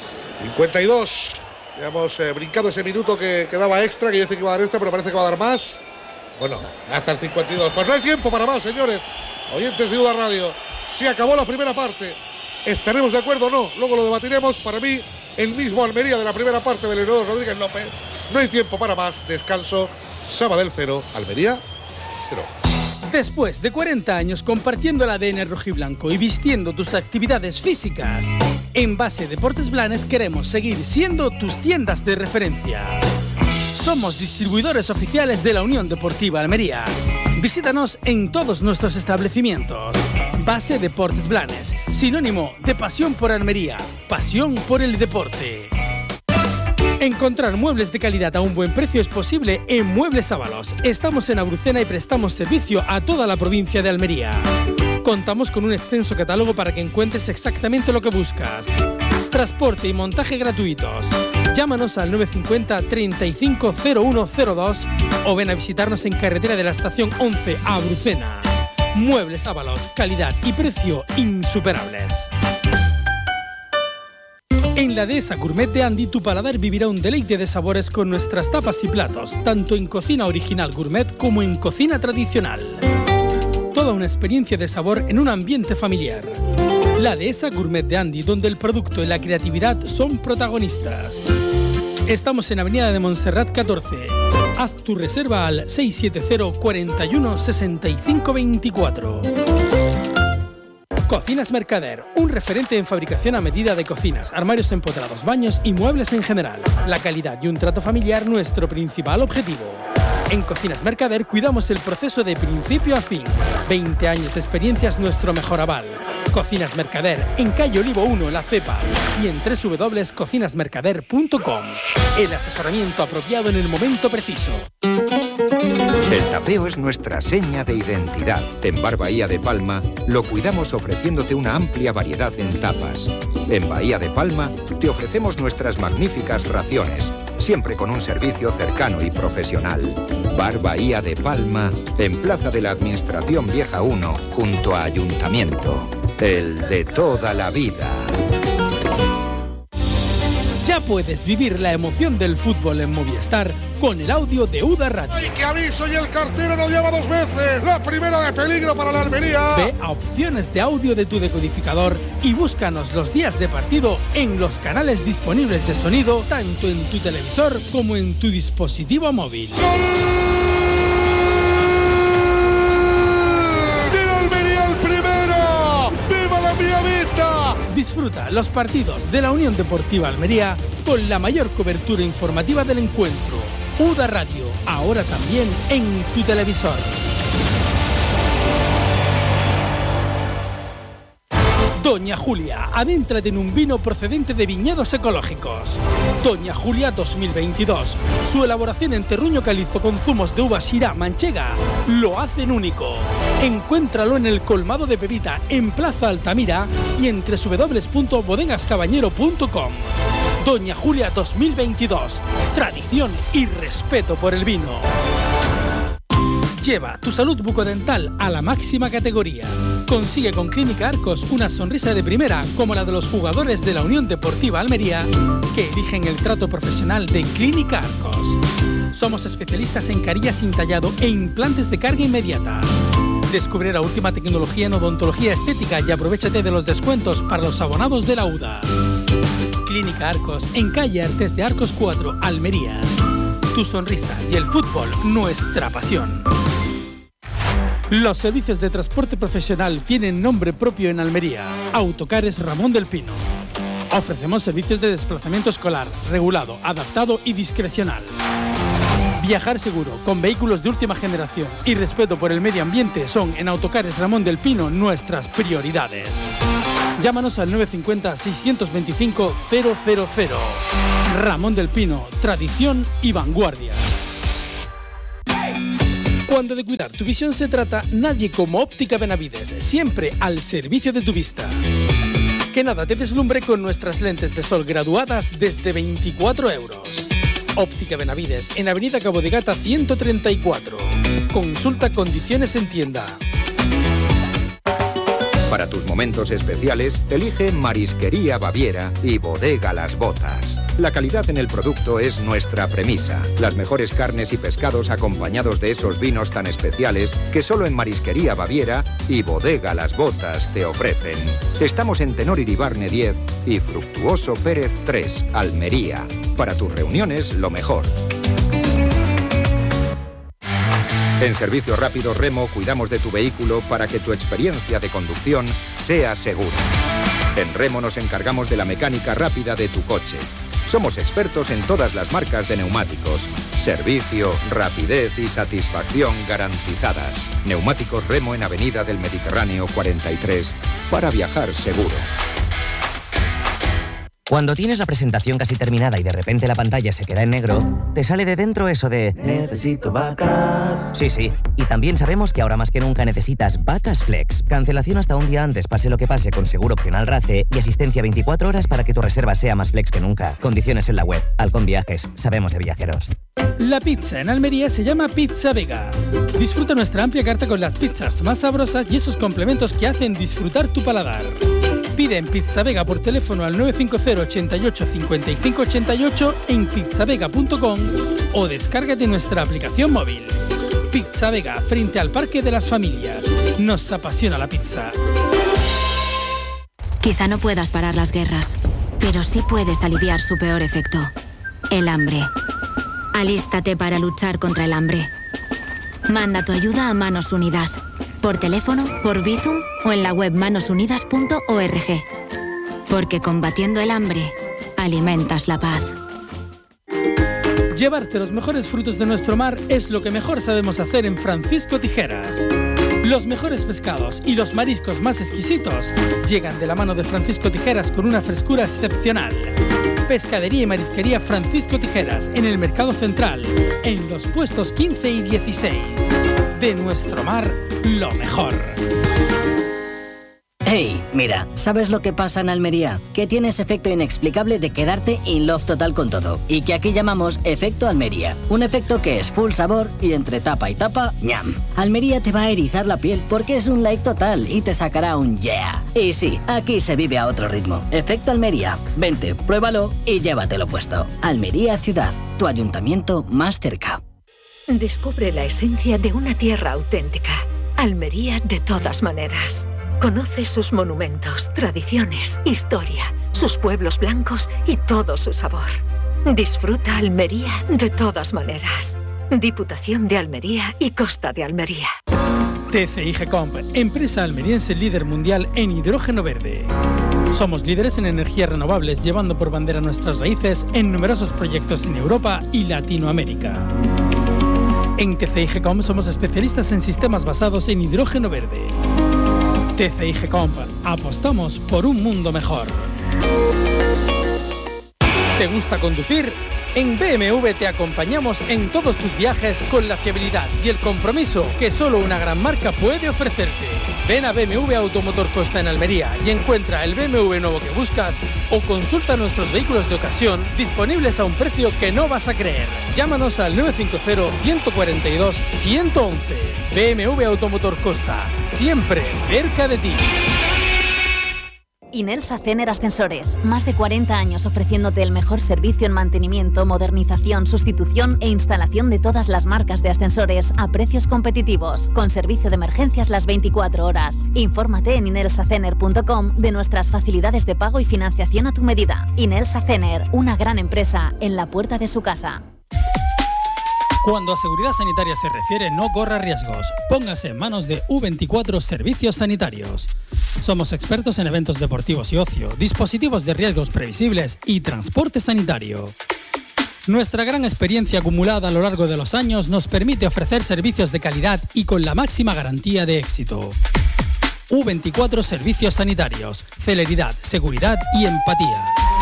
52. Ya hemos brincado ese minuto que daba extra, que yo decía que iba a dar extra, pero parece que va a dar más. Bueno, hasta el 52. Pues no hay tiempo para más, señores. Oyentes de UDA Radio. Se acabó la primera parte. ¿Estaremos de acuerdo o no? Luego lo debatiremos. Para mí, el mismo Almería de la primera parte del Leonardo Rodríguez López. No hay tiempo para más. Descanso. Sabadell 0, Almería 0. Después de 40 años compartiendo el ADN rojiblanco y vistiendo tus actividades físicas, en Base Deportes Blanes queremos seguir siendo tus tiendas de referencia. Somos distribuidores oficiales de la Unión Deportiva Almería. Visítanos en todos nuestros establecimientos. Base Deportes Blanes, sinónimo de pasión por Almería, pasión por el deporte. Encontrar muebles de calidad a un buen precio es posible en Muebles Ábalos. Estamos en Abrucena y prestamos servicio a toda la provincia de Almería. Contamos con un extenso catálogo para que encuentres exactamente lo que buscas. Transporte y montaje gratuitos. Llámanos al 950 35 0102 o ven a visitarnos en carretera de la estación 11 a Abrucena. Muebles Ábalos, calidad y precio insuperables. En la Dehesa Gourmet de Andy, tu paladar vivirá un deleite de sabores con nuestras tapas y platos, tanto en cocina original gourmet como en cocina tradicional. Toda una experiencia de sabor en un ambiente familiar. La Dehesa Gourmet de Andy, donde el producto y la creatividad son protagonistas. Estamos en Avenida de Montserrat 14. Haz tu reserva al 670 41 65 24. Cocinas Mercader, un referente en fabricación a medida de cocinas, armarios empotrados, baños y muebles en general. La calidad y un trato familiar nuestro principal objetivo. En Cocinas Mercader cuidamos el proceso de principio a fin. 20 años de experiencia es nuestro mejor aval. Cocinas Mercader, en calle Olivo 1, La Cepa, y en www.cocinasmercader.com. El asesoramiento apropiado en el momento preciso. El tapeo es nuestra seña de identidad. En Bar Bahía de Palma lo cuidamos ofreciéndote una amplia variedad en tapas. En Bahía de Palma te ofrecemos nuestras magníficas raciones, siempre con un servicio cercano y profesional. Bar Bahía de Palma, en Plaza de la Administración Vieja 1, junto a Ayuntamiento. El de toda la vida. Ya puedes vivir la emoción del fútbol en Movistar con el audio de UDA Radio. ¡Ay, qué aviso! Y el cartero nos llama 2 veces. La primera de peligro para la Almería. Ve a opciones de audio de tu decodificador y búscanos los días de partido en los canales disponibles de sonido, tanto en tu televisor como en tu dispositivo móvil. Disfruta los partidos de la Unión Deportiva Almería con la mayor cobertura informativa del encuentro. UDA Radio, ahora también en tu televisor. Doña Julia, adéntrate en un vino procedente de viñedos ecológicos. Doña Julia 2022. Su elaboración en terruño calizo con zumos de uva Syrah manchega lo hacen único. Encuéntralo en el colmado de Pepita en Plaza Altamira y en www.bodegascabañero.com. Doña Julia 2022. Tradición y respeto por el vino. Lleva tu salud bucodental a la máxima categoría. Consigue con Clínica Arcos una sonrisa de primera como la de los jugadores de la Unión Deportiva Almería que eligen el trato profesional de Clínica Arcos. Somos especialistas en carillas sin tallado e implantes de carga inmediata. Descubre la última tecnología en odontología estética y aprovéchate de los descuentos para los abonados de la UDA. Clínica Arcos, en calle Artes de Arcos 4, Almería. Tu sonrisa y el fútbol, nuestra pasión. Los servicios de transporte profesional tienen nombre propio en Almería. Autocares Ramón del Pino. Ofrecemos servicios de desplazamiento escolar, regulado, adaptado y discrecional. Viajar seguro, con vehículos de última generación y respeto por el medio ambiente son en Autocares Ramón del Pino nuestras prioridades. Llámanos al 950-625-000. Ramón del Pino, tradición y vanguardia. Cuando de cuidar tu visión se trata, nadie como Óptica Benavides, siempre al servicio de tu vista. Que nada te deslumbre con nuestras lentes de sol graduadas desde 24 euros. Óptica Benavides, en Avenida Cabo de Gata 134. Consulta condiciones en tienda. Para tus momentos especiales, elige Marisquería Baviera y Bodega Las Botas. La calidad en el producto es nuestra premisa. Las mejores carnes y pescados acompañados de esos vinos tan especiales que solo en Marisquería Baviera y Bodega Las Botas te ofrecen. Estamos en Tenor Iribarne 10 y Fructuoso Pérez 3, Almería. Para tus reuniones, lo mejor. En Servicio Rápido Remo cuidamos de tu vehículo para que tu experiencia de conducción sea segura. En Remo nos encargamos de la mecánica rápida de tu coche. Somos expertos en todas las marcas de neumáticos. Servicio, rapidez y satisfacción garantizadas. Neumáticos Remo en Avenida del Mediterráneo 43 para viajar seguro. Cuando tienes la presentación casi terminada y de repente la pantalla se queda en negro, te sale de dentro eso de necesito vacas. Sí, y también sabemos que ahora más que nunca necesitas Vacas Flex. Cancelación hasta un día antes, pase lo que pase, con seguro opcional RACE y asistencia 24 horas para que tu reserva sea más flex que nunca. Condiciones en la web. Halcón Viajes. Sabemos de viajeros. La pizza en Almería se llama Pizza Vega. Disfruta nuestra amplia carta con las pizzas más sabrosas y esos complementos que hacen disfrutar tu paladar. Pide en Pizza Vega por teléfono al 950 88 55 88 en pizzavega.com o descárgate nuestra aplicación móvil. Pizza Vega, frente al Parque de las Familias. Nos apasiona la pizza. Quizá no puedas parar las guerras, pero sí puedes aliviar su peor efecto: el hambre. Alístate para luchar contra el hambre. Manda tu ayuda a Manos Unidas. Por teléfono, por Bizum o en la web manosunidas.org. Porque combatiendo el hambre, alimentas la paz. Llevarte los mejores frutos de nuestro mar es lo que mejor sabemos hacer en Francisco Tijeras. Los mejores pescados y los mariscos más exquisitos llegan de la mano de Francisco Tijeras con una frescura excepcional. Pescadería y Marisquería Francisco Tijeras, en el Mercado Central, en los puestos 15 y 16. De nuestro mar, lo mejor. Hey, mira, ¿sabes lo que pasa en Almería? Que tienes efecto inexplicable de quedarte in love total con todo. Y que aquí llamamos efecto Almería. Un efecto que es full sabor y entre tapa y tapa, ñam. Almería te va a erizar la piel porque es un like total y te sacará un yeah. Y sí, aquí se vive a otro ritmo. Efecto Almería. Vente, pruébalo y llévatelo puesto. Almería Ciudad, tu ayuntamiento más cerca. Descubre la esencia de una tierra auténtica. Almería de todas maneras. Conoce sus monumentos, tradiciones, historia, sus pueblos blancos y todo su sabor. Disfruta Almería de todas maneras. Diputación de Almería y Costa de Almería. TCI Comp, empresa almeriense líder mundial en hidrógeno verde. Somos líderes en energías renovables, llevando por bandera nuestras raíces en numerosos proyectos en Europa y Latinoamérica. En TCI Comp somos especialistas en sistemas basados en hidrógeno verde. TCI Comp, apostamos por un mundo mejor. ¿Te gusta conducir? En BMW te acompañamos en todos tus viajes con la fiabilidad y el compromiso que solo una gran marca puede ofrecerte. Ven a BMW Automotor Costa en Almería y encuentra el BMW nuevo que buscas o consulta nuestros vehículos de ocasión disponibles a un precio que no vas a creer. Llámanos al 950-142-111. BMW Automotor Costa, siempre cerca de ti. Inelsa Cener Ascensores. Más de 40 años ofreciéndote el mejor servicio en mantenimiento, modernización, sustitución e instalación de todas las marcas de ascensores a precios competitivos, con servicio de emergencias las 24 horas. Infórmate en inelsacener.com de nuestras facilidades de pago y financiación a tu medida. Inelsa Cener, una gran empresa en la puerta de su casa. Cuando a seguridad sanitaria se refiere, no corra riesgos. Póngase en manos de U24 Servicios Sanitarios. Somos expertos en eventos deportivos y ocio, dispositivos de riesgos previsibles y transporte sanitario. Nuestra gran experiencia acumulada a lo largo de los años nos permite ofrecer servicios de calidad y con la máxima garantía de éxito. U24 Servicios Sanitarios. Celeridad, seguridad y empatía.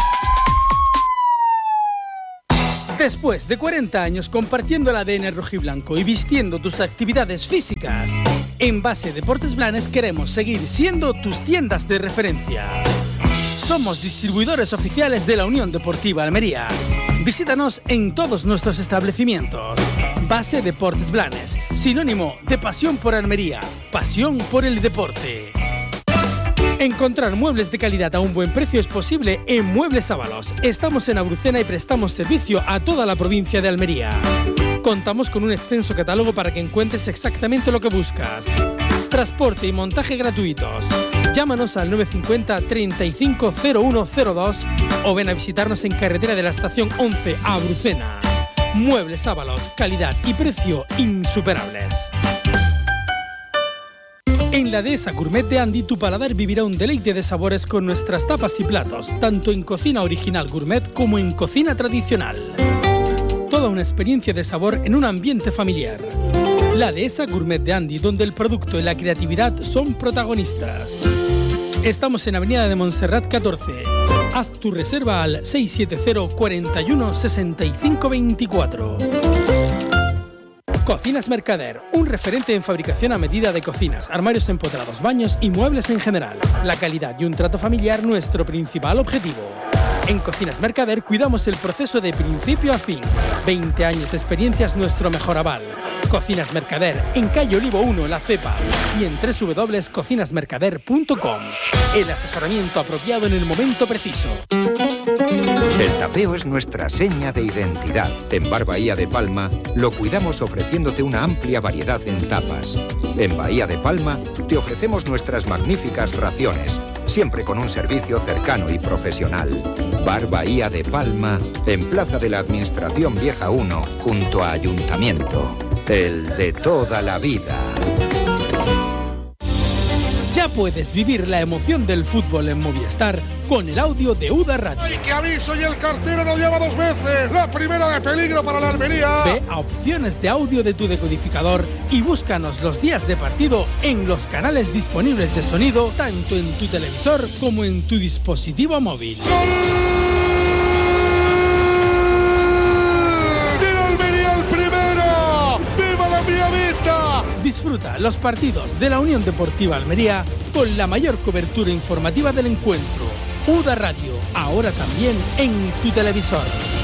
Después de 40 años compartiendo el ADN rojiblanco y vistiendo tus actividades físicas, en Base Deportes Blanes queremos seguir siendo tus tiendas de referencia. Somos distribuidores oficiales de la Unión Deportiva Almería. Visítanos en todos nuestros establecimientos. Base Deportes Blanes, sinónimo de pasión por Almería, pasión por el deporte. Encontrar muebles de calidad a un buen precio es posible en Muebles Ábalos. Estamos en Abrucena y prestamos servicio a toda la provincia de Almería. Contamos con un extenso catálogo para que encuentres exactamente lo que buscas. Transporte y montaje gratuitos. Llámanos al 950 35 0102 o ven a visitarnos en Carretera de la Estación 11 a Abrucena. Muebles Ábalos, calidad y precio insuperables. En la dehesa Gourmet de Andy, tu paladar vivirá un deleite de sabores con nuestras tapas y platos, tanto en cocina original gourmet como en cocina tradicional. Toda una experiencia de sabor en un ambiente familiar. La dehesa Gourmet de Andy, donde el producto y la creatividad son protagonistas. Estamos en Avenida de Montserrat 14. Haz tu reserva al 670 41 65 24. Cocinas Mercader, un referente en fabricación a medida de cocinas, armarios empotrados, baños y muebles en general. La calidad y un trato familiar nuestro principal objetivo. En Cocinas Mercader cuidamos el proceso de principio a fin. 20 años de experiencia es nuestro mejor aval. Cocinas Mercader, en calle Olivo 1, La Cepa, y en www.cocinasmercader.com. El asesoramiento apropiado en el momento preciso. El tapeo es nuestra seña de identidad. En Bar Bahía de Palma lo cuidamos ofreciéndote una amplia variedad en tapas. En Bahía de Palma te ofrecemos nuestras magníficas raciones, siempre con un servicio cercano y profesional. Bar Bahía de Palma, en Plaza de la Administración Vieja 1, junto a Ayuntamiento. El de toda la vida. Ya puedes vivir la emoción del fútbol en Movistar con el audio de UDA Radio. ¡Ay, qué aviso! Y el cartero nos llama 2 veces. La primera de peligro para la Almería. Ve a opciones de audio de tu decodificador y búscanos los días de partido en los canales disponibles de sonido, tanto en tu televisor como en tu dispositivo móvil. Disfruta los partidos de la Unión Deportiva Almería con la mayor cobertura informativa del encuentro. UDA Radio, ahora también en tu televisor.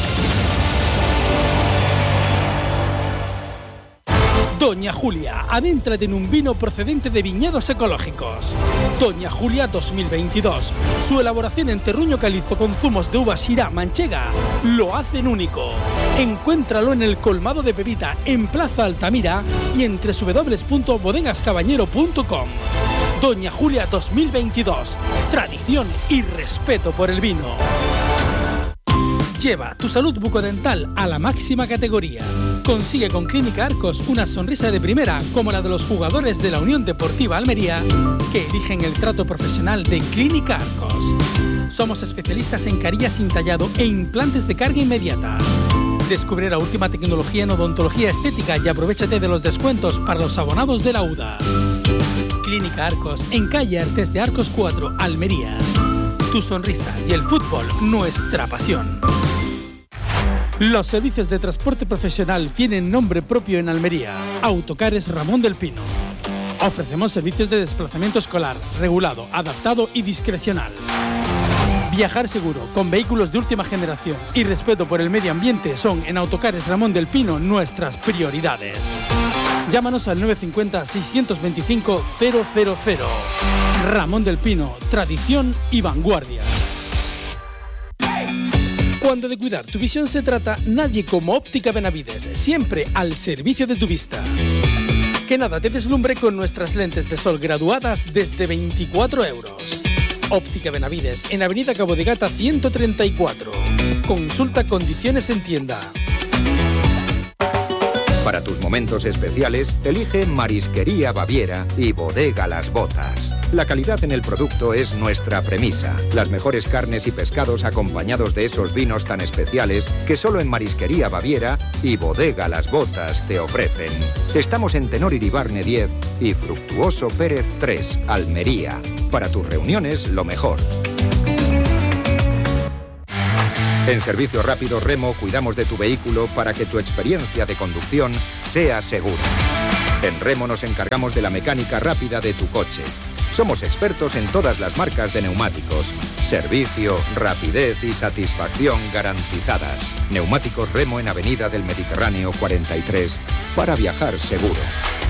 Doña Julia, adéntrate en un vino procedente de viñedos ecológicos. Doña Julia 2022. Su elaboración en terruño calizo con zumos de uva Syrah manchega lo hacen único. Encuéntralo en el colmado de Pepita, en Plaza Altamira y en www.bodegascabañero.com. Doña Julia 2022. Tradición y respeto por el vino. Lleva tu salud bucodental a la máxima categoría. Consigue con Clínica Arcos una sonrisa de primera como la de los jugadores de la Unión Deportiva Almería que eligen el trato profesional de Clínica Arcos. Somos especialistas en carillas sin tallado e implantes de carga inmediata. Descubre la última tecnología en odontología estética y aprovéchate de los descuentos para los abonados de la UDA. Clínica Arcos, en calle Artes de Arcos 4, Almería. Tu sonrisa y el fútbol, nuestra pasión. Los servicios de transporte profesional tienen nombre propio en Almería. Autocares Ramón del Pino. Ofrecemos servicios de desplazamiento escolar, regulado, adaptado y discrecional. Viajar seguro, con vehículos de última generación y respeto por el medio ambiente son en Autocares Ramón del Pino nuestras prioridades. Llámanos al 950-625-000. Ramón del Pino, tradición y vanguardia. Cuando de cuidar tu visión se trata, nadie como Óptica Benavides, siempre al servicio de tu vista. Que nada te deslumbre con nuestras lentes de sol graduadas desde 24 euros. Óptica Benavides, en Avenida Cabo de Gata 134. Consulta condiciones en tienda. Para tus momentos especiales, elige Marisquería Baviera y Bodega Las Botas. La calidad en el producto es nuestra premisa. Las mejores carnes y pescados acompañados de esos vinos tan especiales que solo en Marisquería Baviera y Bodega Las Botas te ofrecen. Estamos en Tenor Iribarne 10 y Fructuoso Pérez 3, Almería. Para tus reuniones, lo mejor. En Servicio Rápido Remo cuidamos de tu vehículo para que tu experiencia de conducción sea segura. En Remo nos encargamos de la mecánica rápida de tu coche. Somos expertos en todas las marcas de neumáticos. Servicio, rapidez y satisfacción garantizadas. Neumáticos Remo en Avenida del Mediterráneo 43 para viajar seguro.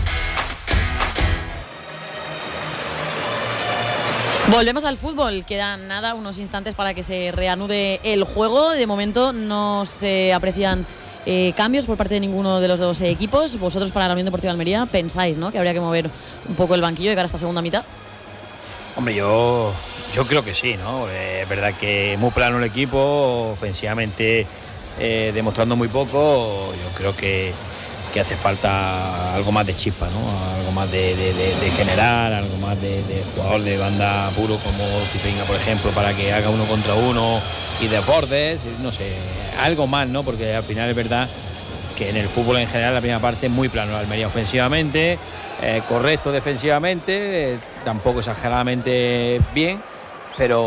Volvemos al fútbol, quedan unos instantes para que se reanude el juego. De momento no se aprecian cambios por parte de ninguno de los dos equipos. Vosotros, para la Unión Deportiva Almería, pensáis, ¿no?, que habría que mover un poco el banquillo de cara a esta segunda mitad. Hombre, yo creo que sí, ¿no? Es verdad que muy plano el equipo, ofensivamente demostrando muy poco. Yo creo que hace falta algo más de chispa, ¿no? Algo más de generar, algo más de jugador de banda puro como Cipenga, por ejemplo, para que haga 1 contra 1 y de bordes, no sé, algo más, ¿no? Porque al final es verdad que en el fútbol en general la primera parte es muy plano. La Almería ofensivamente, correcto defensivamente, tampoco exageradamente bien, pero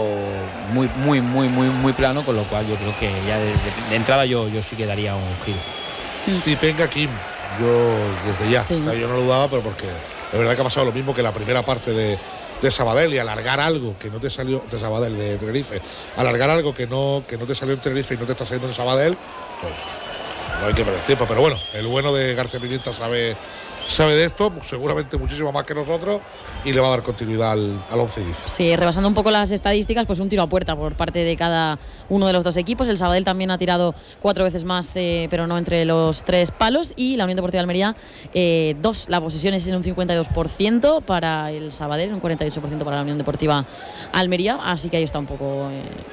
muy plano, con lo cual yo creo que ya de entrada yo sí que daría un giro. Cipenga, Kim, yo desde ya, sí. Yo no lo dudaba, pero porque es verdad que ha pasado lo mismo que la primera parte de Sabadell, y alargar algo que no te salió de Sabadell, de Tenerife, alargar algo que no te salió en Tenerife y no te está saliendo en Sabadell, pues no hay que perder tiempo. Pero bueno, el bueno de García Pimienta sabe de esto, pues seguramente muchísimo más que nosotros, y le va a dar continuidad al once inicial. Sí, rebasando un poco las estadísticas, pues un tiro a puerta por parte de cada uno de los dos equipos. El Sabadell también ha tirado 4 veces más, pero no entre los 3 palos, y la Unión Deportiva de Almería 2. La posesión es en un 52% para el Sabadell, un 48% para la Unión Deportiva Almería, así que ahí está un poco...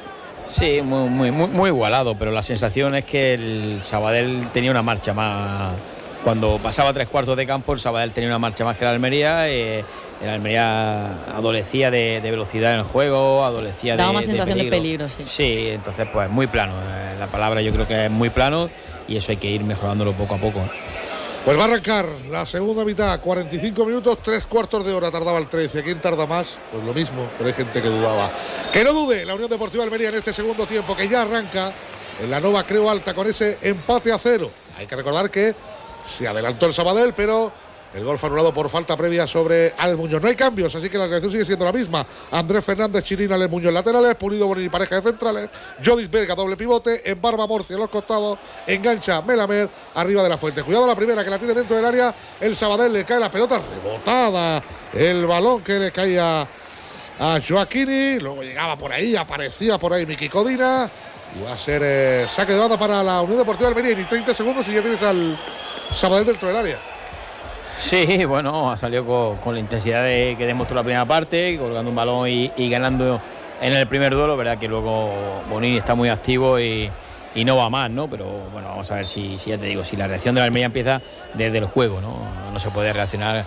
Sí, muy igualado, pero la sensación es que el Sabadell tenía una marcha más. Cuando pasaba 3/4 de campo, el Sabadell tenía una marcha más que la Almería. El Almería adolecía de velocidad en el juego, adolecía daba más sensación de peligro, sí. Sí, entonces pues muy plano. La palabra yo creo que es muy plano, y eso hay que ir mejorándolo poco a poco. Pues va a arrancar la segunda mitad, 45 minutos, 3/4 de hora tardaba el 13. ¿Quién tarda más? Pues lo mismo, pero hay gente que dudaba. Que no dude la Unión Deportiva Almería en este segundo tiempo, que ya arranca en la Nova Creu Alta con ese empate a 0. Hay que recordar que se adelantó el Sabadell, pero el gol fue anulado por falta previa sobre Alex Muñoz. No hay cambios, así que la reacción sigue siendo la misma. Andrés Fernández, Chirina, Alex Muñoz laterales, Pulido, Bonini, pareja de centrales, Jodis Vega, doble pivote, en Barba Morcia en los costados, engancha Melamed arriba de la Fuente. Cuidado la primera, que la tiene dentro del área, el Sabadell, le cae la pelota rebotada, el balón que le caía a Joaquini, luego llegaba por ahí, aparecía por ahí Miki Codina, y va a ser saque de banda para la Unión Deportiva de Almería, y 30 segundos y ya tienes al Sabadell dentro del área. Sí, bueno, ha salido con la intensidad que demostró la primera parte, colgando un balón y ganando en el primer duelo. Verdad que luego Bonini está muy activo y no va más, ¿no? Pero bueno, vamos a ver si ya te digo, si la reacción de la Almería empieza desde el juego, ¿no? No se puede reaccionar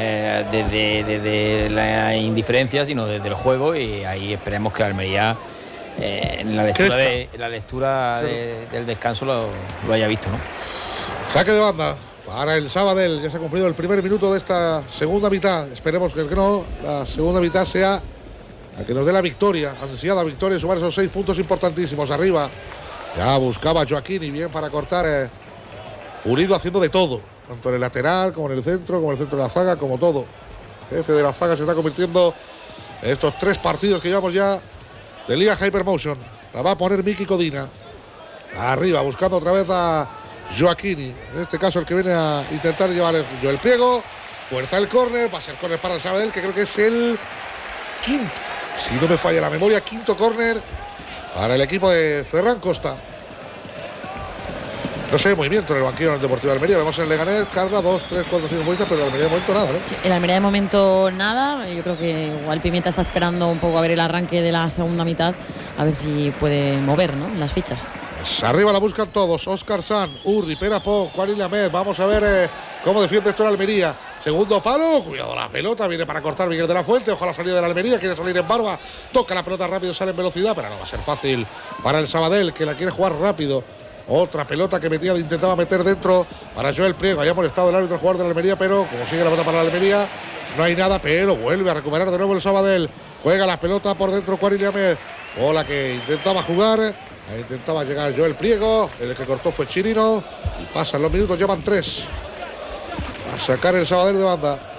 desde la indiferencia, sino desde el juego, y ahí esperemos que la Almería en la lectura del descanso lo haya visto, ¿no? Saque de banda para el Sabadell. Ya se ha cumplido el primer minuto de esta segunda mitad. Esperemos que no la segunda mitad sea la que nos dé la victoria, ansiada victoria, y sumar esos 6 puntos importantísimos. Arriba ya buscaba Joaquín, y bien para cortar. Pulido haciendo de todo, tanto en el lateral como en el centro, como en el centro de la zaga, como todo. Jefe de la zaga se está convirtiendo en estos 3 partidos que llevamos ya de Liga Hypermotion. La va a poner Miki Codina. Arriba buscando otra vez a Joaquini. En este caso el que viene a intentar llevar es Joel Priego. Fuerza el córner, va a ser córner para el Sabadell, que creo que es el quinto, si no me falla la memoria, quinto córner para el equipo de Ferran Costa. No sé, movimiento en el banquillo del Deportivo de Almería. Vemos en el Leganés, Carla, 2, 3, 4, 5 futbolistas, pero en el Almería de momento nada, ¿no? Sí, en Almería de momento nada. Yo creo que igual Pimienta está esperando un poco a ver el arranque de la segunda mitad, a ver si puede mover, ¿no?, las fichas. Pues arriba la buscan todos. Óscar San, Urri, Perapó, Juan Ilamed. Vamos a ver cómo defiende esto el Almería. Segundo palo, cuidado la pelota, viene para cortar Miguel de la Fuente. Ojo a la salida de la Almería, quiere salir en Barba. Toca la pelota rápido, sale en velocidad, pero no va a ser fácil para el Sabadell, que la quiere jugar rápido. Otra pelota que intentaba meter dentro para Joel Priego. Había molestado el árbitro, el jugador de la Almería, pero como sigue la pelota para la Almería, no hay nada, pero vuelve a recuperar de nuevo el Sabadell. Juega la pelota por dentro Juan Ilamed. Bola que intentaba jugar. Intentaba llegar Joel Priego. El que cortó fue Chirino. Y pasan los minutos, llevan 3. A sacar el Sabadell de banda.